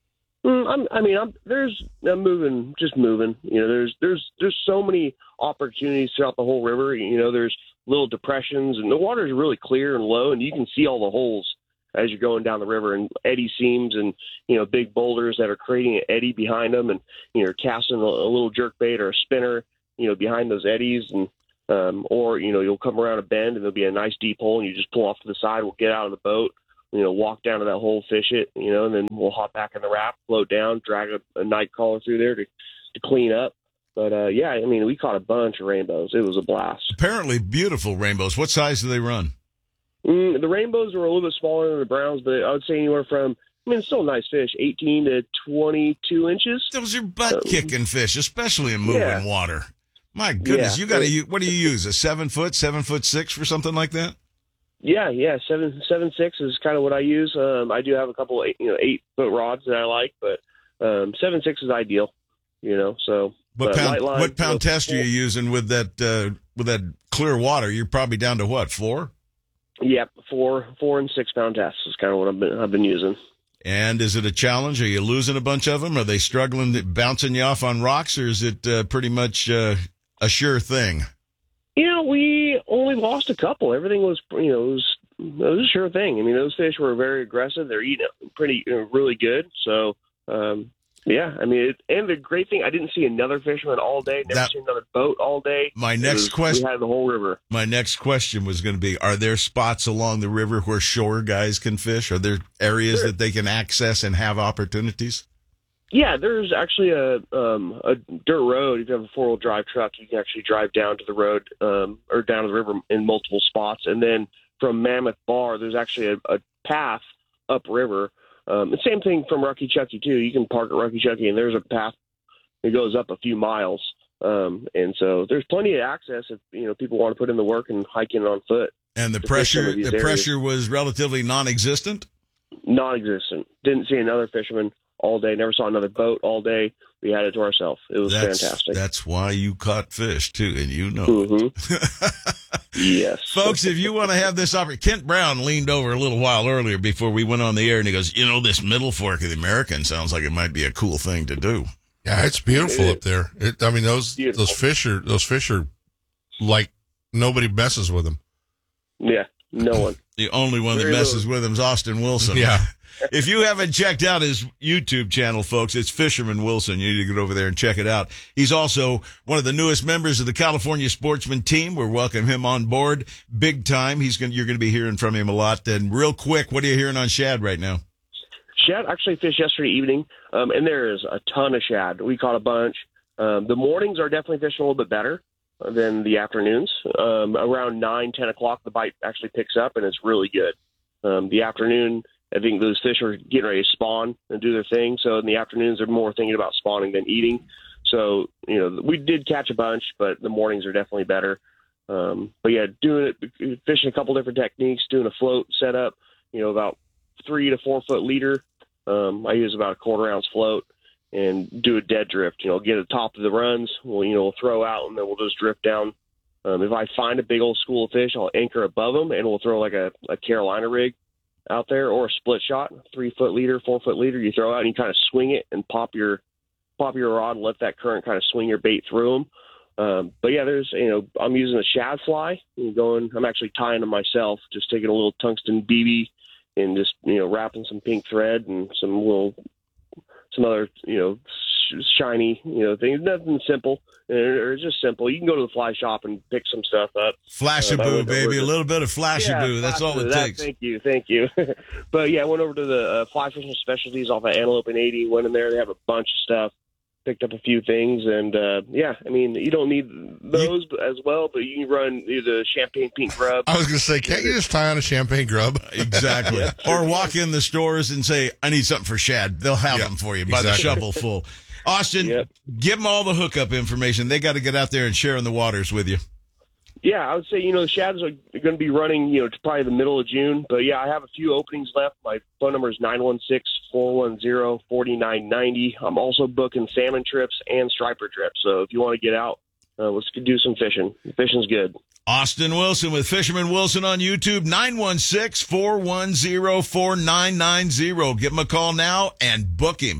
Mm, I'm, I mean, I'm there's I'm moving, just moving. You know, there's there's there's so many opportunities throughout the whole river. You know, there's little depressions, and the water is really clear and low, and you can see all the holes as you're going down the river, and eddy seams, and you know, big boulders that are creating an eddy behind them, and you know, casting a, a little jerk bait or a spinner, you know, behind those eddies, and um, or you know, you'll come around a bend and there'll be a nice deep hole, and you just pull off to the side. We'll get out of the boat. You know, walk down to that hole, fish it, you know, and then we'll hop back in the raft, float down, drag a, a night caller through there to, to clean up. But, uh, yeah, I mean, we caught a bunch of rainbows. It was a blast. Apparently beautiful rainbows. What size do they run? Mm, the rainbows were a little bit smaller than the browns, but I would say anywhere from, I mean, it's still a nice fish, eighteen to twenty-two inches. Those are butt-kicking um, fish, especially in moving yeah. water. My goodness, yeah. you got to, what do you use, a seven foot, seven foot six for something like that? Yeah, yeah, seven seven six is kind of what I use. Um, I do have a couple, eight, you know, eight foot rods that I like, but um, seven six is ideal. You know, so what pound line, what pound you know, test are you using with that uh, with that clear water? You're probably down to what, four? Yep, four four and six pound tests is kind of what I've been I've been using. And is it a challenge? Are you losing a bunch of them? Are they struggling, bouncing you off on rocks, or is it uh, pretty much uh, a sure thing? You know, we only lost a couple. Everything was, you know, it was, it was a sure thing. I mean, those fish were very aggressive. They're eating pretty, you know, really good. So, um, yeah, I mean, it, and the great thing, I didn't see another fisherman all day. Never That, seen another boat all day. My next was, question. We had the whole river. My next question was going to be: are there spots along the river where shore guys can fish? Are there areas Sure. that they can access and have opportunities? Yeah, there's actually a um, a dirt road. If you have a four wheel drive truck, you can actually drive down to the road um, or down to the river in multiple spots. And then from Mammoth Bar, there's actually a, a path upriver. Um, the same thing from Rucky Chucky too. You can park at Rucky Chucky, and there's a path that goes up a few miles. Um, and so there's plenty of access if you know people want to put in the work and hike in on foot. And the to fish some pressure, of these the areas. pressure was relatively non-existent. Non-existent. Didn't see another fisherman all day. Never saw another boat all day. We had it to ourselves. It was That's, fantastic. That's why you caught fish too, and you know Mm-hmm. it. Yes. Folks, if you want to have this opportunity, Kent Brown leaned over a little while earlier before we went on the air, and he goes, you know, this Middle Fork of the American sounds like it might be a cool thing to do. Yeah, it's beautiful It up there. It, I mean, those Beautiful. those fish are those fish are like nobody messes with them. Yeah, no one. The only one Very that messes little. with him is Austin Wilson. Yeah. If you haven't checked out his YouTube channel, folks, it's Fisherman Wilson. You need to get over there and check it out. He's also one of the newest members of the California Sportsman team. We're welcoming him on board big time. He's going you're going to be hearing from him a lot. And real quick, what are you hearing on shad right now? Shad actually fished yesterday evening, um, and there is a ton of shad. We caught a bunch. Um, the mornings are definitely fishing a little bit better than the afternoons. Um, around nine, ten o'clock, the bite actually picks up, and it's really good. Um, the afternoon, I think those fish are getting ready to spawn and do their thing. So in the afternoons, they're more thinking about spawning than eating. So, you know, we did catch a bunch, but the mornings are definitely better. Um, but yeah, doing it, fishing a couple different techniques, doing a float setup, you know, about three to four foot leader. Um, I use about a quarter ounce float and do a dead drift, you know, get at the top of the runs. We'll, you know, we'll throw out and then we'll just drift down. Um, if I find a big old school of fish, I'll anchor above them and we'll throw like a, a Carolina rig out there or a split shot, three foot leader, four foot leader. You throw out and you kind of swing it and pop your, pop your rod and let that current kind of swing your bait through them. Um, but yeah, there's, you know, I'm using a shad fly and going, I'm actually tying them myself, just taking a little tungsten B B and just, you know, wrapping some pink thread and some little, some other, you know, sh- shiny, you know, things. Nothing simple, or just simple. You can go to the fly shop and pick some stuff up. Flashaboo, uh, baby. A little bit of flashaboo. Yeah, That's all it that, takes. Thank you, thank you. But yeah, I went over to the uh, Fly Fishing Specialties off of Antelope and eighty. Went in there. They have a bunch of stuff. Picked up a few things, and uh, yeah, I mean, you don't need those as well, but you can run the champagne pink grub. I was going to say, can't you just tie on a champagne grub? Exactly. Yeah, or walk in the stores and say, I need something for shad. They'll have Yeah, them for you by the exactly. shovel full. Austin, Yep. give them all the hookup information. They got to get out there and share in the waters with you. Yeah, I would say, you know, the shads are going to be running, you know, to probably the middle of June. But, yeah, I have a few openings left. My phone number is nine one six, four one zero, four nine nine zero. I'm also booking salmon trips and striper trips. So if you want to get out, uh, let's do some fishing. Fishing's good. Austin Wilson with Fisherman Wilson on YouTube, nine one six, four one zero, four nine nine zero. Give him a call now and book him.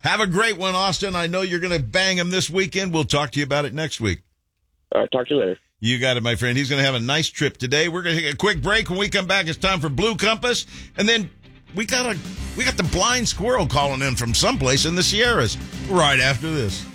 Have a great one, Austin. I know you're going to bang him this weekend. We'll talk to you about it next week. All right, talk to you later. You got it, my friend. He's going to have a nice trip today. We're going to take a quick break. When we come back, it's time for Blue Compass. And then we got a we got the blind squirrel calling in from someplace in the Sierras right after this.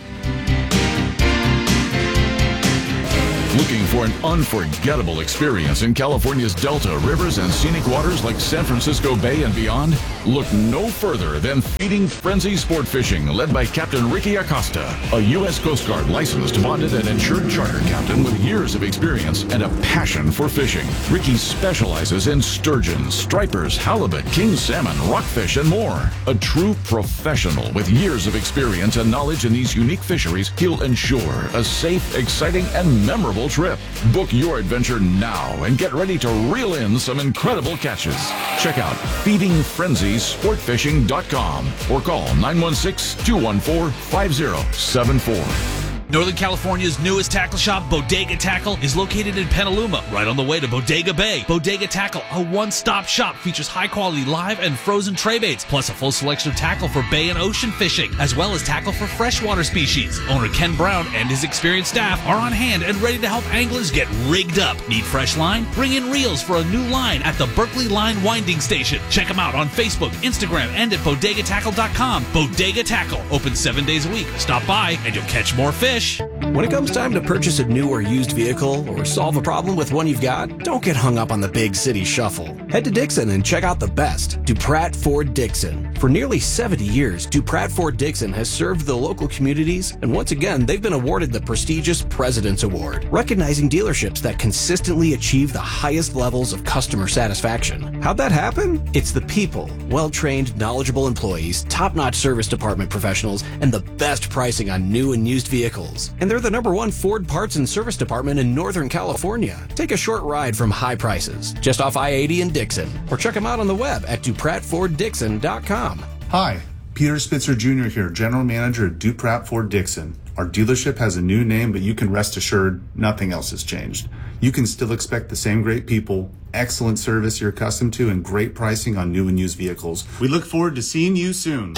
Looking for an unforgettable experience in California's Delta, rivers, and scenic waters like San Francisco Bay and beyond? Look no further than Feeding Frenzy Sport Fishing, led by Captain Ricky Acosta, a U S Coast Guard licensed, bonded, and insured charter captain with years of experience and a passion for fishing. Ricky specializes in sturgeon, stripers, halibut, king salmon, rockfish, and more. A true professional with years of experience and knowledge in these unique fisheries, he'll ensure a safe, exciting, and memorable trip. Book your adventure now and get ready to reel in some incredible catches. Check out feeding frenzy sport fishing dot com or call nine one six, two one four, five zero seven four. Northern California's newest tackle shop, Bodega Tackle, is located in Petaluma, right on the way to Bodega Bay. Bodega Tackle, a one-stop shop, features high-quality live and frozen tray baits, plus a full selection of tackle for bay and ocean fishing, as well as tackle for freshwater species. Owner Ken Brown and his experienced staff are on hand and ready to help anglers get rigged up. Need fresh line? Bring in reels for a new line at the Berkeley Line Winding Station. Check them out on Facebook, Instagram, and at bodega tackle dot com. Bodega Tackle, open seven days a week. Stop by and you'll catch more fish. When it comes time to purchase a new or used vehicle or solve a problem with one you've got, don't get hung up on the big city shuffle. Head to Dixon and check out the best, DuPrat Ford Dixon. For nearly seventy years, DuPrat Ford Dixon has served the local communities, and once again, they've been awarded the prestigious President's Award, recognizing dealerships that consistently achieve the highest levels of customer satisfaction. How'd that happen? It's the people, well-trained, knowledgeable employees, top-notch service department professionals, and the best pricing on new and used vehicles. And they're the number one Ford parts and service department in Northern California. Take a short ride from high prices, just off I eighty in Dixon, or check them out on the web at duprat ford dixon dot com. Hi, Peter Spitzer Junior here, General Manager at DuPrat Ford Dixon. Our dealership has a new name, but you can rest assured nothing else has changed. You can still expect the same great people, excellent service you're accustomed to, and great pricing on new and used vehicles. We look forward to seeing you soon.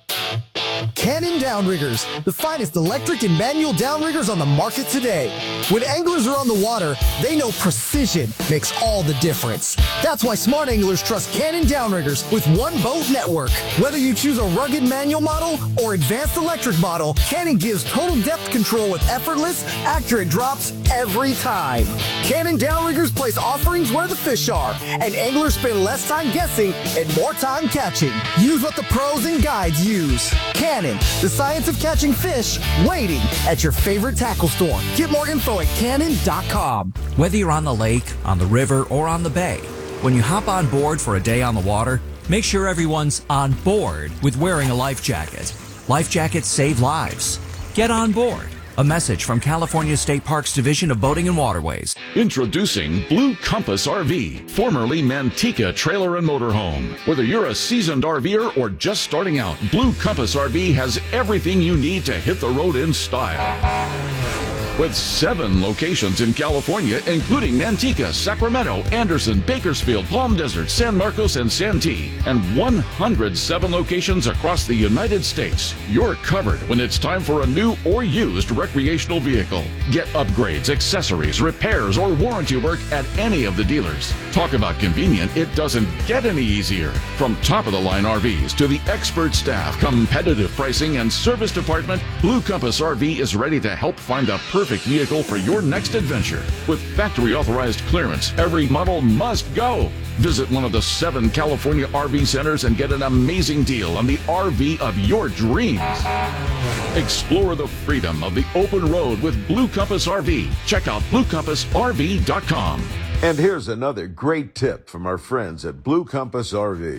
Cannon Downriggers, the finest electric and manual downriggers on the market today. When anglers are on the water, they know precision makes all the difference. That's why smart anglers trust Cannon Downriggers with one boat network. Whether you choose a rugged manual model or advanced electric model, Cannon gives total depth control with effortless, accurate drops every time. Cannon Downriggers place offerings where the fish are, and anglers spend less time guessing and more time catching. Use what the pros and guides use. Cannon, the science of catching fish, waiting at your favorite tackle store. Get more info at cannon dot com. Whether you're on the lake, on the river, or on the bay, when you hop on board for a day on the water, make sure everyone's on board with wearing a life jacket. Life jackets save lives. Get on board. A message from California State Parks Division of Boating and Waterways. Introducing Blue Compass R V, formerly Manteca Trailer and Motorhome. Whether you're a seasoned RVer or just starting out, Blue Compass R V has everything you need to hit the road in style. With seven locations in California, including Manteca, Sacramento, Anderson, Bakersfield, Palm Desert, San Marcos, and Santee, and one hundred seven locations across the United States, you're covered when it's time for a new or used recreational vehicle. Get upgrades, accessories, repairs, or warranty work at any of the dealers. Talk about convenient, it doesn't get any easier. From top-of-the-line R Vs to the expert staff, competitive pricing, and service department, Blue Compass R V is ready to help find the perfect vehicle for your next adventure. With factory-authorized clearance, every model must go. Visit one of the seven California R V centers and get an amazing deal on the R V of your dreams. Explore the freedom of the open road with Blue Compass R V. Check out blue compass r v dot com. And here's another great tip from our friends at Blue Compass R V.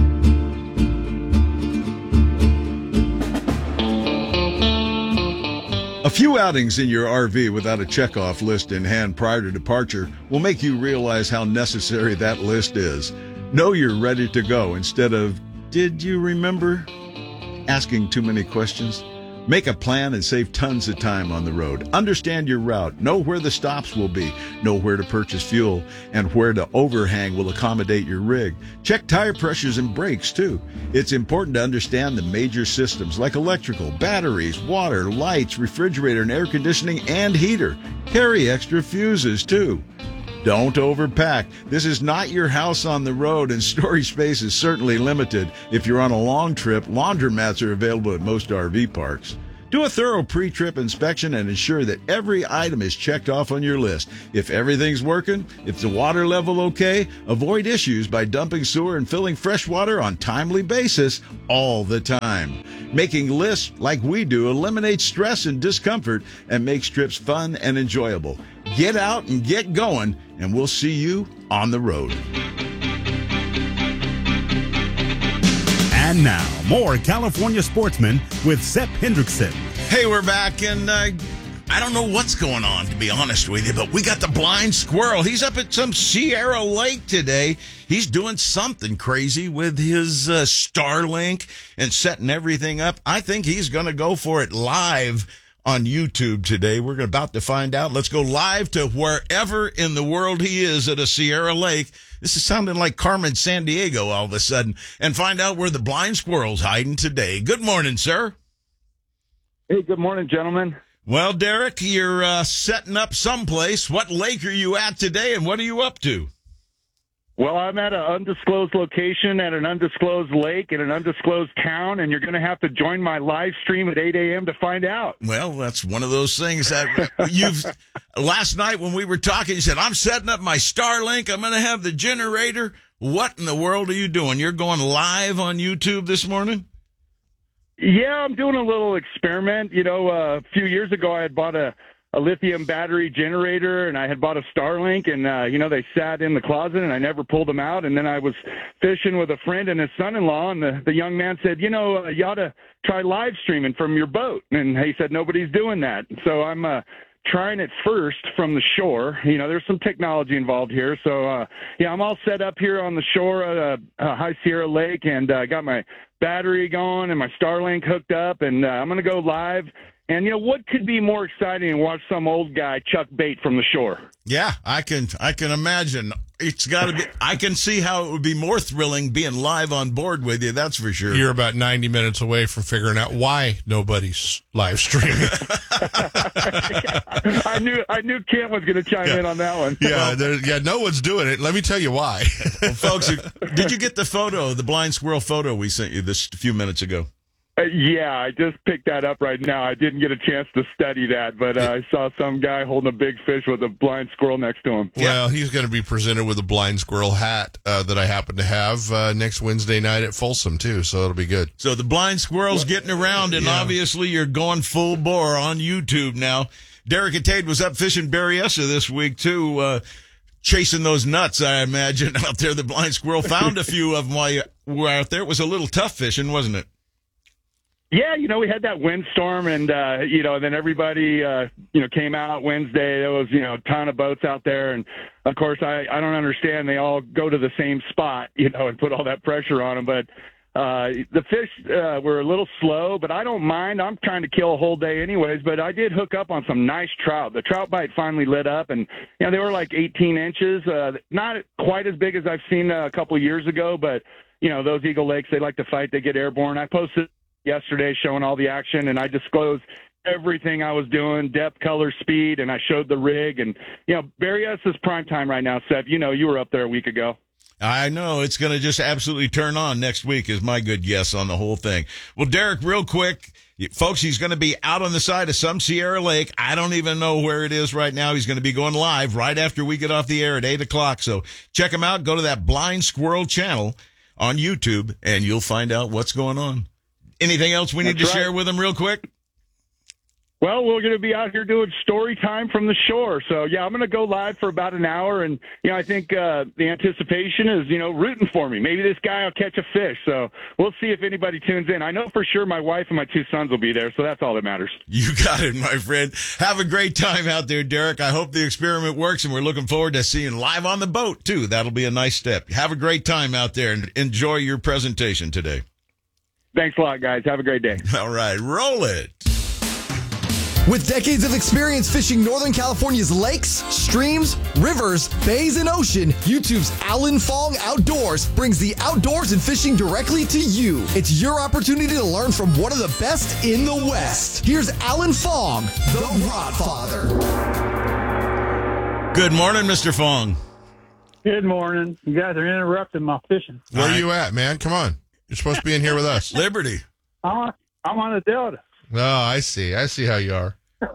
A few outings in your R V without a checkoff list in hand prior to departure will make you realize how necessary that list is. Know you're ready to go instead of, did you remember? Asking too many questions. Make a plan and save tons of time on the road. Understand your route. Know where the stops will be. Know where to purchase fuel and where to overhang will accommodate your rig. Check tire pressures and brakes, too. It's important to understand the major systems like electrical, batteries, water, lights, refrigerator and air conditioning, and heater. Carry extra fuses, too. Don't overpack. This is not your house on the road, and storage space is certainly limited. If you're on a long trip, laundromats are available at most R V parks. Do a thorough pre-trip inspection and ensure that every item is checked off on your list. If everything's working, if the water level okay, avoid issues by dumping sewer and filling fresh water on timely basis all the time. Making lists like we do eliminates stress and discomfort and makes trips fun and enjoyable. Get out and get going, and we'll see you on the road. And now, more California Sportsmen with Sepp Hendrickson. Hey, we're back, and uh, I don't know what's going on, to be honest with you, but we got the blind squirrel. He's up at some Sierra Lake today. He's doing something crazy with his uh, Starlink and setting everything up. I think he's going to go for it live on YouTube today. We're about to find out. Let's go live to wherever in the world he is at a Sierra Lake. This is sounding like Carmen Sandiego all of a sudden, and find out where the blind squirrel's hiding today. Good morning, sir. Hey, good morning, gentlemen. Well, Derek, you're uh, setting up someplace. What lake are you at today, and what are you up to? Well, I'm at an undisclosed location at an undisclosed lake in an undisclosed town, and you're going to have to join my live stream at eight a.m. to find out. Well, that's one of those things that you've – last night when we were talking, you said, I'm setting up my Starlink. I'm going to have the generator. What in the world are you doing? You're going live on YouTube this morning? Yeah, I'm doing a little experiment. You know, uh, a few years ago I had bought a – a lithium battery generator, and I had bought a Starlink, and, uh, you know, they sat in the closet, and I never pulled them out. And then I was fishing with a friend and his son-in-law, and the, the young man said, you know, uh, you ought to try live streaming from your boat. And he said, nobody's doing that. So I'm uh, trying it first from the shore. You know, there's some technology involved here. So, uh, yeah, I'm all set up here on the shore at uh, uh, High Sierra Lake, and I uh, got my battery going and my Starlink hooked up, and uh, I'm going to go live. And, you know, what could be more exciting than watch some old guy chuck bait from the shore? Yeah, I can I can imagine. It's got to be. I can see how it would be more thrilling being live on board with you. That's for sure. You're about ninety minutes away from figuring out why nobody's live streaming. I knew I knew Kent was going to chime yeah. in on that one. Yeah, there, yeah, no one's doing it. Let me tell you why. Well, folks, did you get the photo, the blind squirrel photo we sent you this a few minutes ago? Uh, yeah, I just picked that up right now. I didn't get a chance to study that, but uh, I saw some guy holding a big fish with a blind squirrel next to him. Well, he's going to be presented with a blind squirrel hat uh, that I happen to have uh, next Wednesday night at Folsom, too, so it'll be good. So the blind squirrel's getting around, and yeah. obviously you're going full bore on YouTube now. Derek Atade was up fishing Berryessa this week, too, uh, chasing those nuts, I imagine, out there. The blind squirrel found a few of them while you were out there. It was a little tough fishing, wasn't it? Yeah, you know, we had that windstorm, and, uh, you know, then everybody, uh, you know, came out Wednesday. There was, you know, a ton of boats out there. And, of course, I, I don't understand. They all go to the same spot, you know, and put all that pressure on them. But uh, the fish uh, were a little slow, but I don't mind. I'm trying to kill a whole day anyways. But I did hook up on some nice trout. The trout bite finally lit up, and, you know, they were like eighteen inches. Uh, not quite as big as I've seen uh, a couple of years ago, but, you know, those Eagle Lakes, they like to fight. They get airborne. I posted yesterday showing all the action, and I disclosed everything I was doing, depth, color, speed, and I showed the rig. And, you know, Berryessa's prime time right now, Seth. You know, you were up there a week ago. I know. It's going to just absolutely turn on next week is my good guess on the whole thing. Well, Derek, real quick, folks, he's going to be out on the side of some Sierra Lake. I don't even know where it is right now. He's going to be going live right after we get off the air at eight o'clock. So check him out. Go to that Blind Squirrel channel on YouTube, and you'll find out what's going on. Anything else we need That's to right. share with them real quick? Well, we're going to be out here doing story time from the shore. So, yeah, I'm going to go live for about an hour. And, you know, I think uh, the anticipation is, you know, rooting for me. Maybe this guy will catch a fish. So we'll see if anybody tunes in. I know for sure my wife and my two sons will be there. So that's all that matters. You got it, my friend. Have a great time out there, Derek. I hope the experiment works, and we're looking forward to seeing live on the boat, too. That'll be a nice step. Have a great time out there, and enjoy your presentation today. Thanks a lot, guys. Have a great day. All right. Roll it. With decades of experience fishing Northern California's lakes, streams, rivers, bays, and ocean, YouTube's Alan Fong Outdoors brings the outdoors and fishing directly to you. It's your opportunity to learn from one of the best in the West. Here's Alan Fong, the Rod Father. Good morning, Mister Fong. Good morning. You guys are interrupting my fishing. Where are you at, man? Come on. You're supposed to be in here with us. Liberty. I'm, I'm on the Delta. Oh, I see. I see how you are.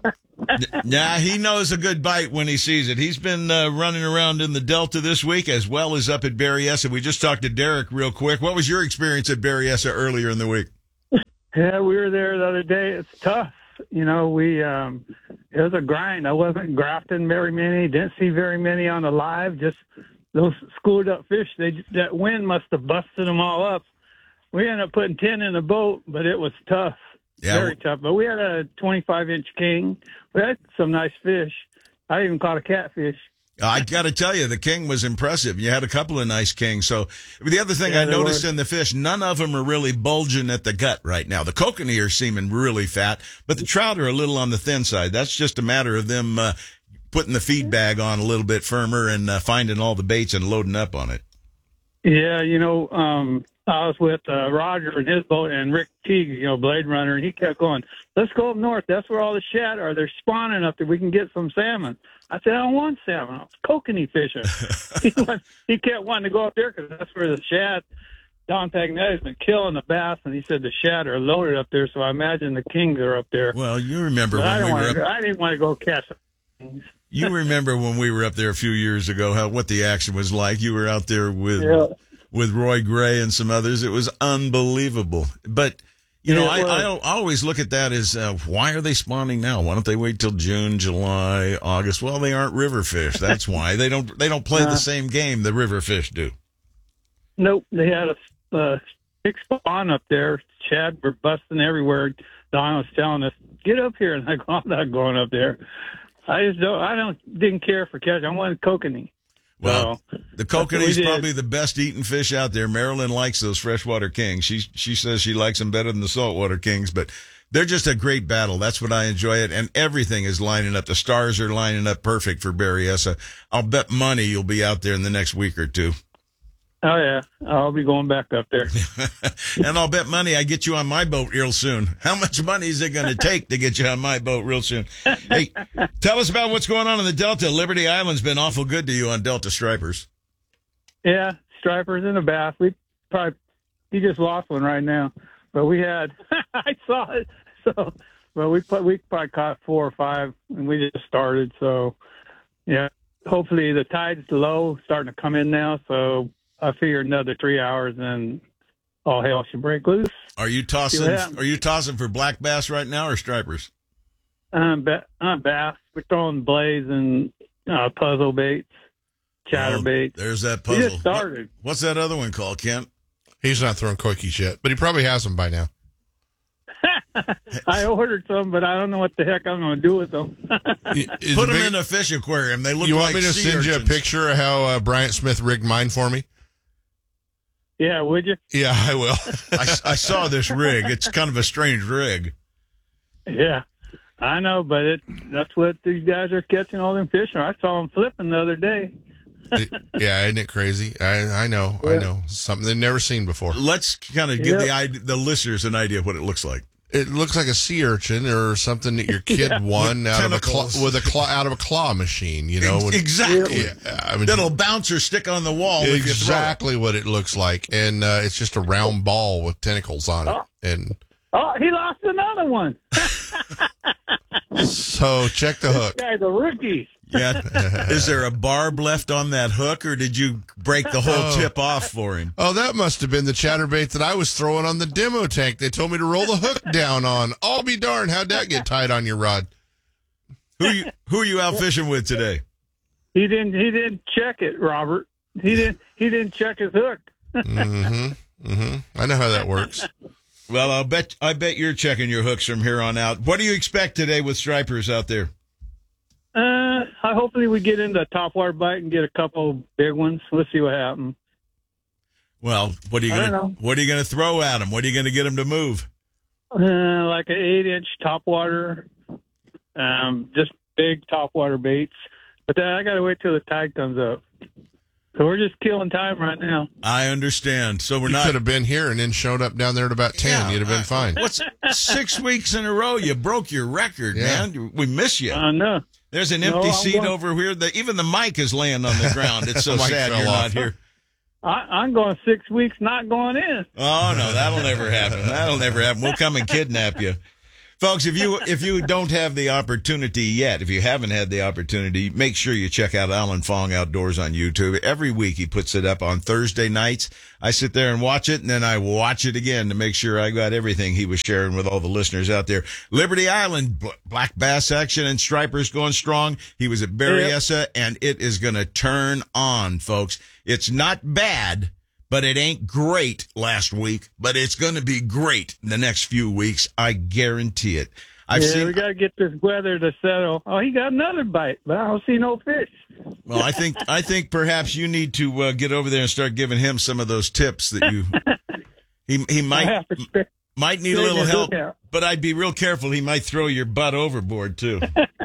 Yeah, he knows a good bite when he sees it. He's been uh, running around in the Delta this week as well as up at Berryessa. We just talked to Derek real quick. What was your experience at Berryessa earlier in the week? Yeah, we were there the other day. It's tough. You know, we um, it was a grind. I wasn't grafting very many. Didn't see very many on the live. Just those schooled up fish. They that wind must have busted them all up. We ended up putting ten in the boat, but it was tough. Yeah, Very tough. But we had a twenty-five inch king. We had some nice fish. I even caught a catfish. I got to tell you, the king was impressive. You had a couple of nice kings. So the other thing Yeah, I there noticed were. in the fish, none of them are really bulging at the gut right now. The kokanee are seeming really fat, but the trout are a little on the thin side. That's just a matter of them uh, putting the feed bag on a little bit firmer and uh, finding all the baits and loading up on it. Yeah, you know, um, I was with uh, Roger and his boat and Rick Teague, you know, Blade Runner, and he kept going, let's go up north. That's where all the shad are. They're spawning up there. We can get some salmon. I said, I don't want salmon. I was kokanee fishing. he, went, he kept wanting to go up there because that's where the shad, Don Pagnetti's been killing the bass, and he said the shad are loaded up there, so I imagine the kings are up there. Well, you remember But I, when we don't were wanna, up. I didn't want to go catch them. You remember when we were up there a few years ago, how what the action was like. You were out there with Yeah. with Roy Gray and some others. It was unbelievable. But you know, Yeah, I, well- I always look at that as uh, why are they spawning now? Why don't they wait till June, July, August? Well, they aren't river fish. That's why they don't they don't play Uh, the same game the river fish do. Nope, they had a uh, big spawn up there. Shad were busting everywhere. Don was telling us, "Get up here," and I go, "I'm not going up there." I just don't. I don't didn't care for catching. I wanted kokanee. Well, So, the that's what we kokanee's did. probably the best eating fish out there. Marilyn likes those freshwater kings. She she says she likes them better than the saltwater kings, but they're just a great battle. That's what I enjoy it, and everything is lining up. The stars are lining up perfect for Berryessa. I'll bet money you'll be out there in the next week or two. Oh yeah, I'll be going back up there. And I'll bet money I get you on my boat real soon. How much money is it going to take to get you on my boat real soon? Hey, tell us about what's going on in the Delta. Liberty Island's been awful good to you on Delta Stripers. Yeah, stripers in the bass. We probably he just lost one right now, but we had I saw it. So, well, we put we probably caught four or five, and we just started. So, yeah, hopefully the tide's low, starting to come in now. So I figure another three hours and all hell should break loose. Are you tossing? Yeah. Are you tossing for black bass right now or stripers? Um, ba- uh, bass. We're throwing blaze and uh, puzzle baits, chatter Well, baits. There's that We puzzle. just started. What- what's that other one called, Kent? He's not throwing koikies yet, but he probably has them by now. I ordered some, but I don't know what the heck I'm going to do with them. Is Put the them big- in a fish aquarium. They look you like want me to sea send you a urchins. picture of how uh, Bryant Smith rigged mine for me? Yeah, would you? Yeah, I will. I, I saw this rig. It's kind of a strange rig. Yeah, I know, but it that's what these guys are catching all them fish on. I saw them flipping the other day. Yeah, isn't it crazy? I I know, I Yeah. know. Something they've never seen before. Let's kind of give Yep. the idea, the listeners an idea of what it looks like. It looks like a sea urchin or something that your kid Yeah. won With out of a claw, tentacles. with a claw out of a claw machine. You know, Ex- when- exactly. Yeah, I mean, That'll bounce or stick on the wall. If you throw it. exactly what it looks like, and uh, it's just a round ball with tentacles on it. Oh. And Oh, he lost another one. so check the This hook. guy's a rookie. Yeah. Is there a barb left on that hook, or did you break the whole Oh. tip off for him? Oh, that must have been the chatterbait that I was throwing on the demo tank. They told me to roll the hook down on. I'll be darned. How'd that get tied on your rod? Who you who are you out fishing with today? He didn't. He didn't check it, Robert. He didn't. He didn't check his hook. Mm-hmm. Mm-hmm. I know how that works. Well, I'll bet I bet you're checking your hooks from here on out. What do you expect today with stripers out there? Uh, I hopefully we get into a topwater bite and get a couple big ones. Let's see what happens. Well, what are you I gonna don't know. what are you gonna throw at them? What are you gonna get them to move? Uh, like an eight-inch topwater, um, just big topwater baits. But then I got to wait till the tide comes up. So we're just killing time right now. I understand. So we're you not. could have been here and then showed up down there at about ten. Yeah, You'd have been uh, fine. What's six weeks in a row? You broke your record, Yeah. man. We miss you. I know. There's an No, empty I'm seat going- over here. The, even the mic is laying on the ground. It's so The mic sad fell you're off. not here. I, I'm going six weeks not going in. Oh no, that'll never happen. That'll never happen. We'll come and kidnap you. Folks, if you if you don't have the opportunity yet, if you haven't had the opportunity, make sure you check out Alan Fong Outdoors on YouTube. Every week he puts it up on Thursday nights. I sit there and watch it, and then I watch it again to make sure I got everything he was sharing with all the listeners out there. Liberty Island, b- black bass action and stripers going strong. He was at Berryessa, and it is going to turn on, folks. It's not bad, but it ain't great last week, but it's going to be great in the next few weeks. I guarantee it. I've yeah, seen. we got to get this weather to settle. Oh, he got another bite, but I don't see no fish. Well, I think I think perhaps you need to uh, get over there and start giving him some of those tips that you. He he might might need a little help, but I'd be real careful. He might throw your butt overboard too.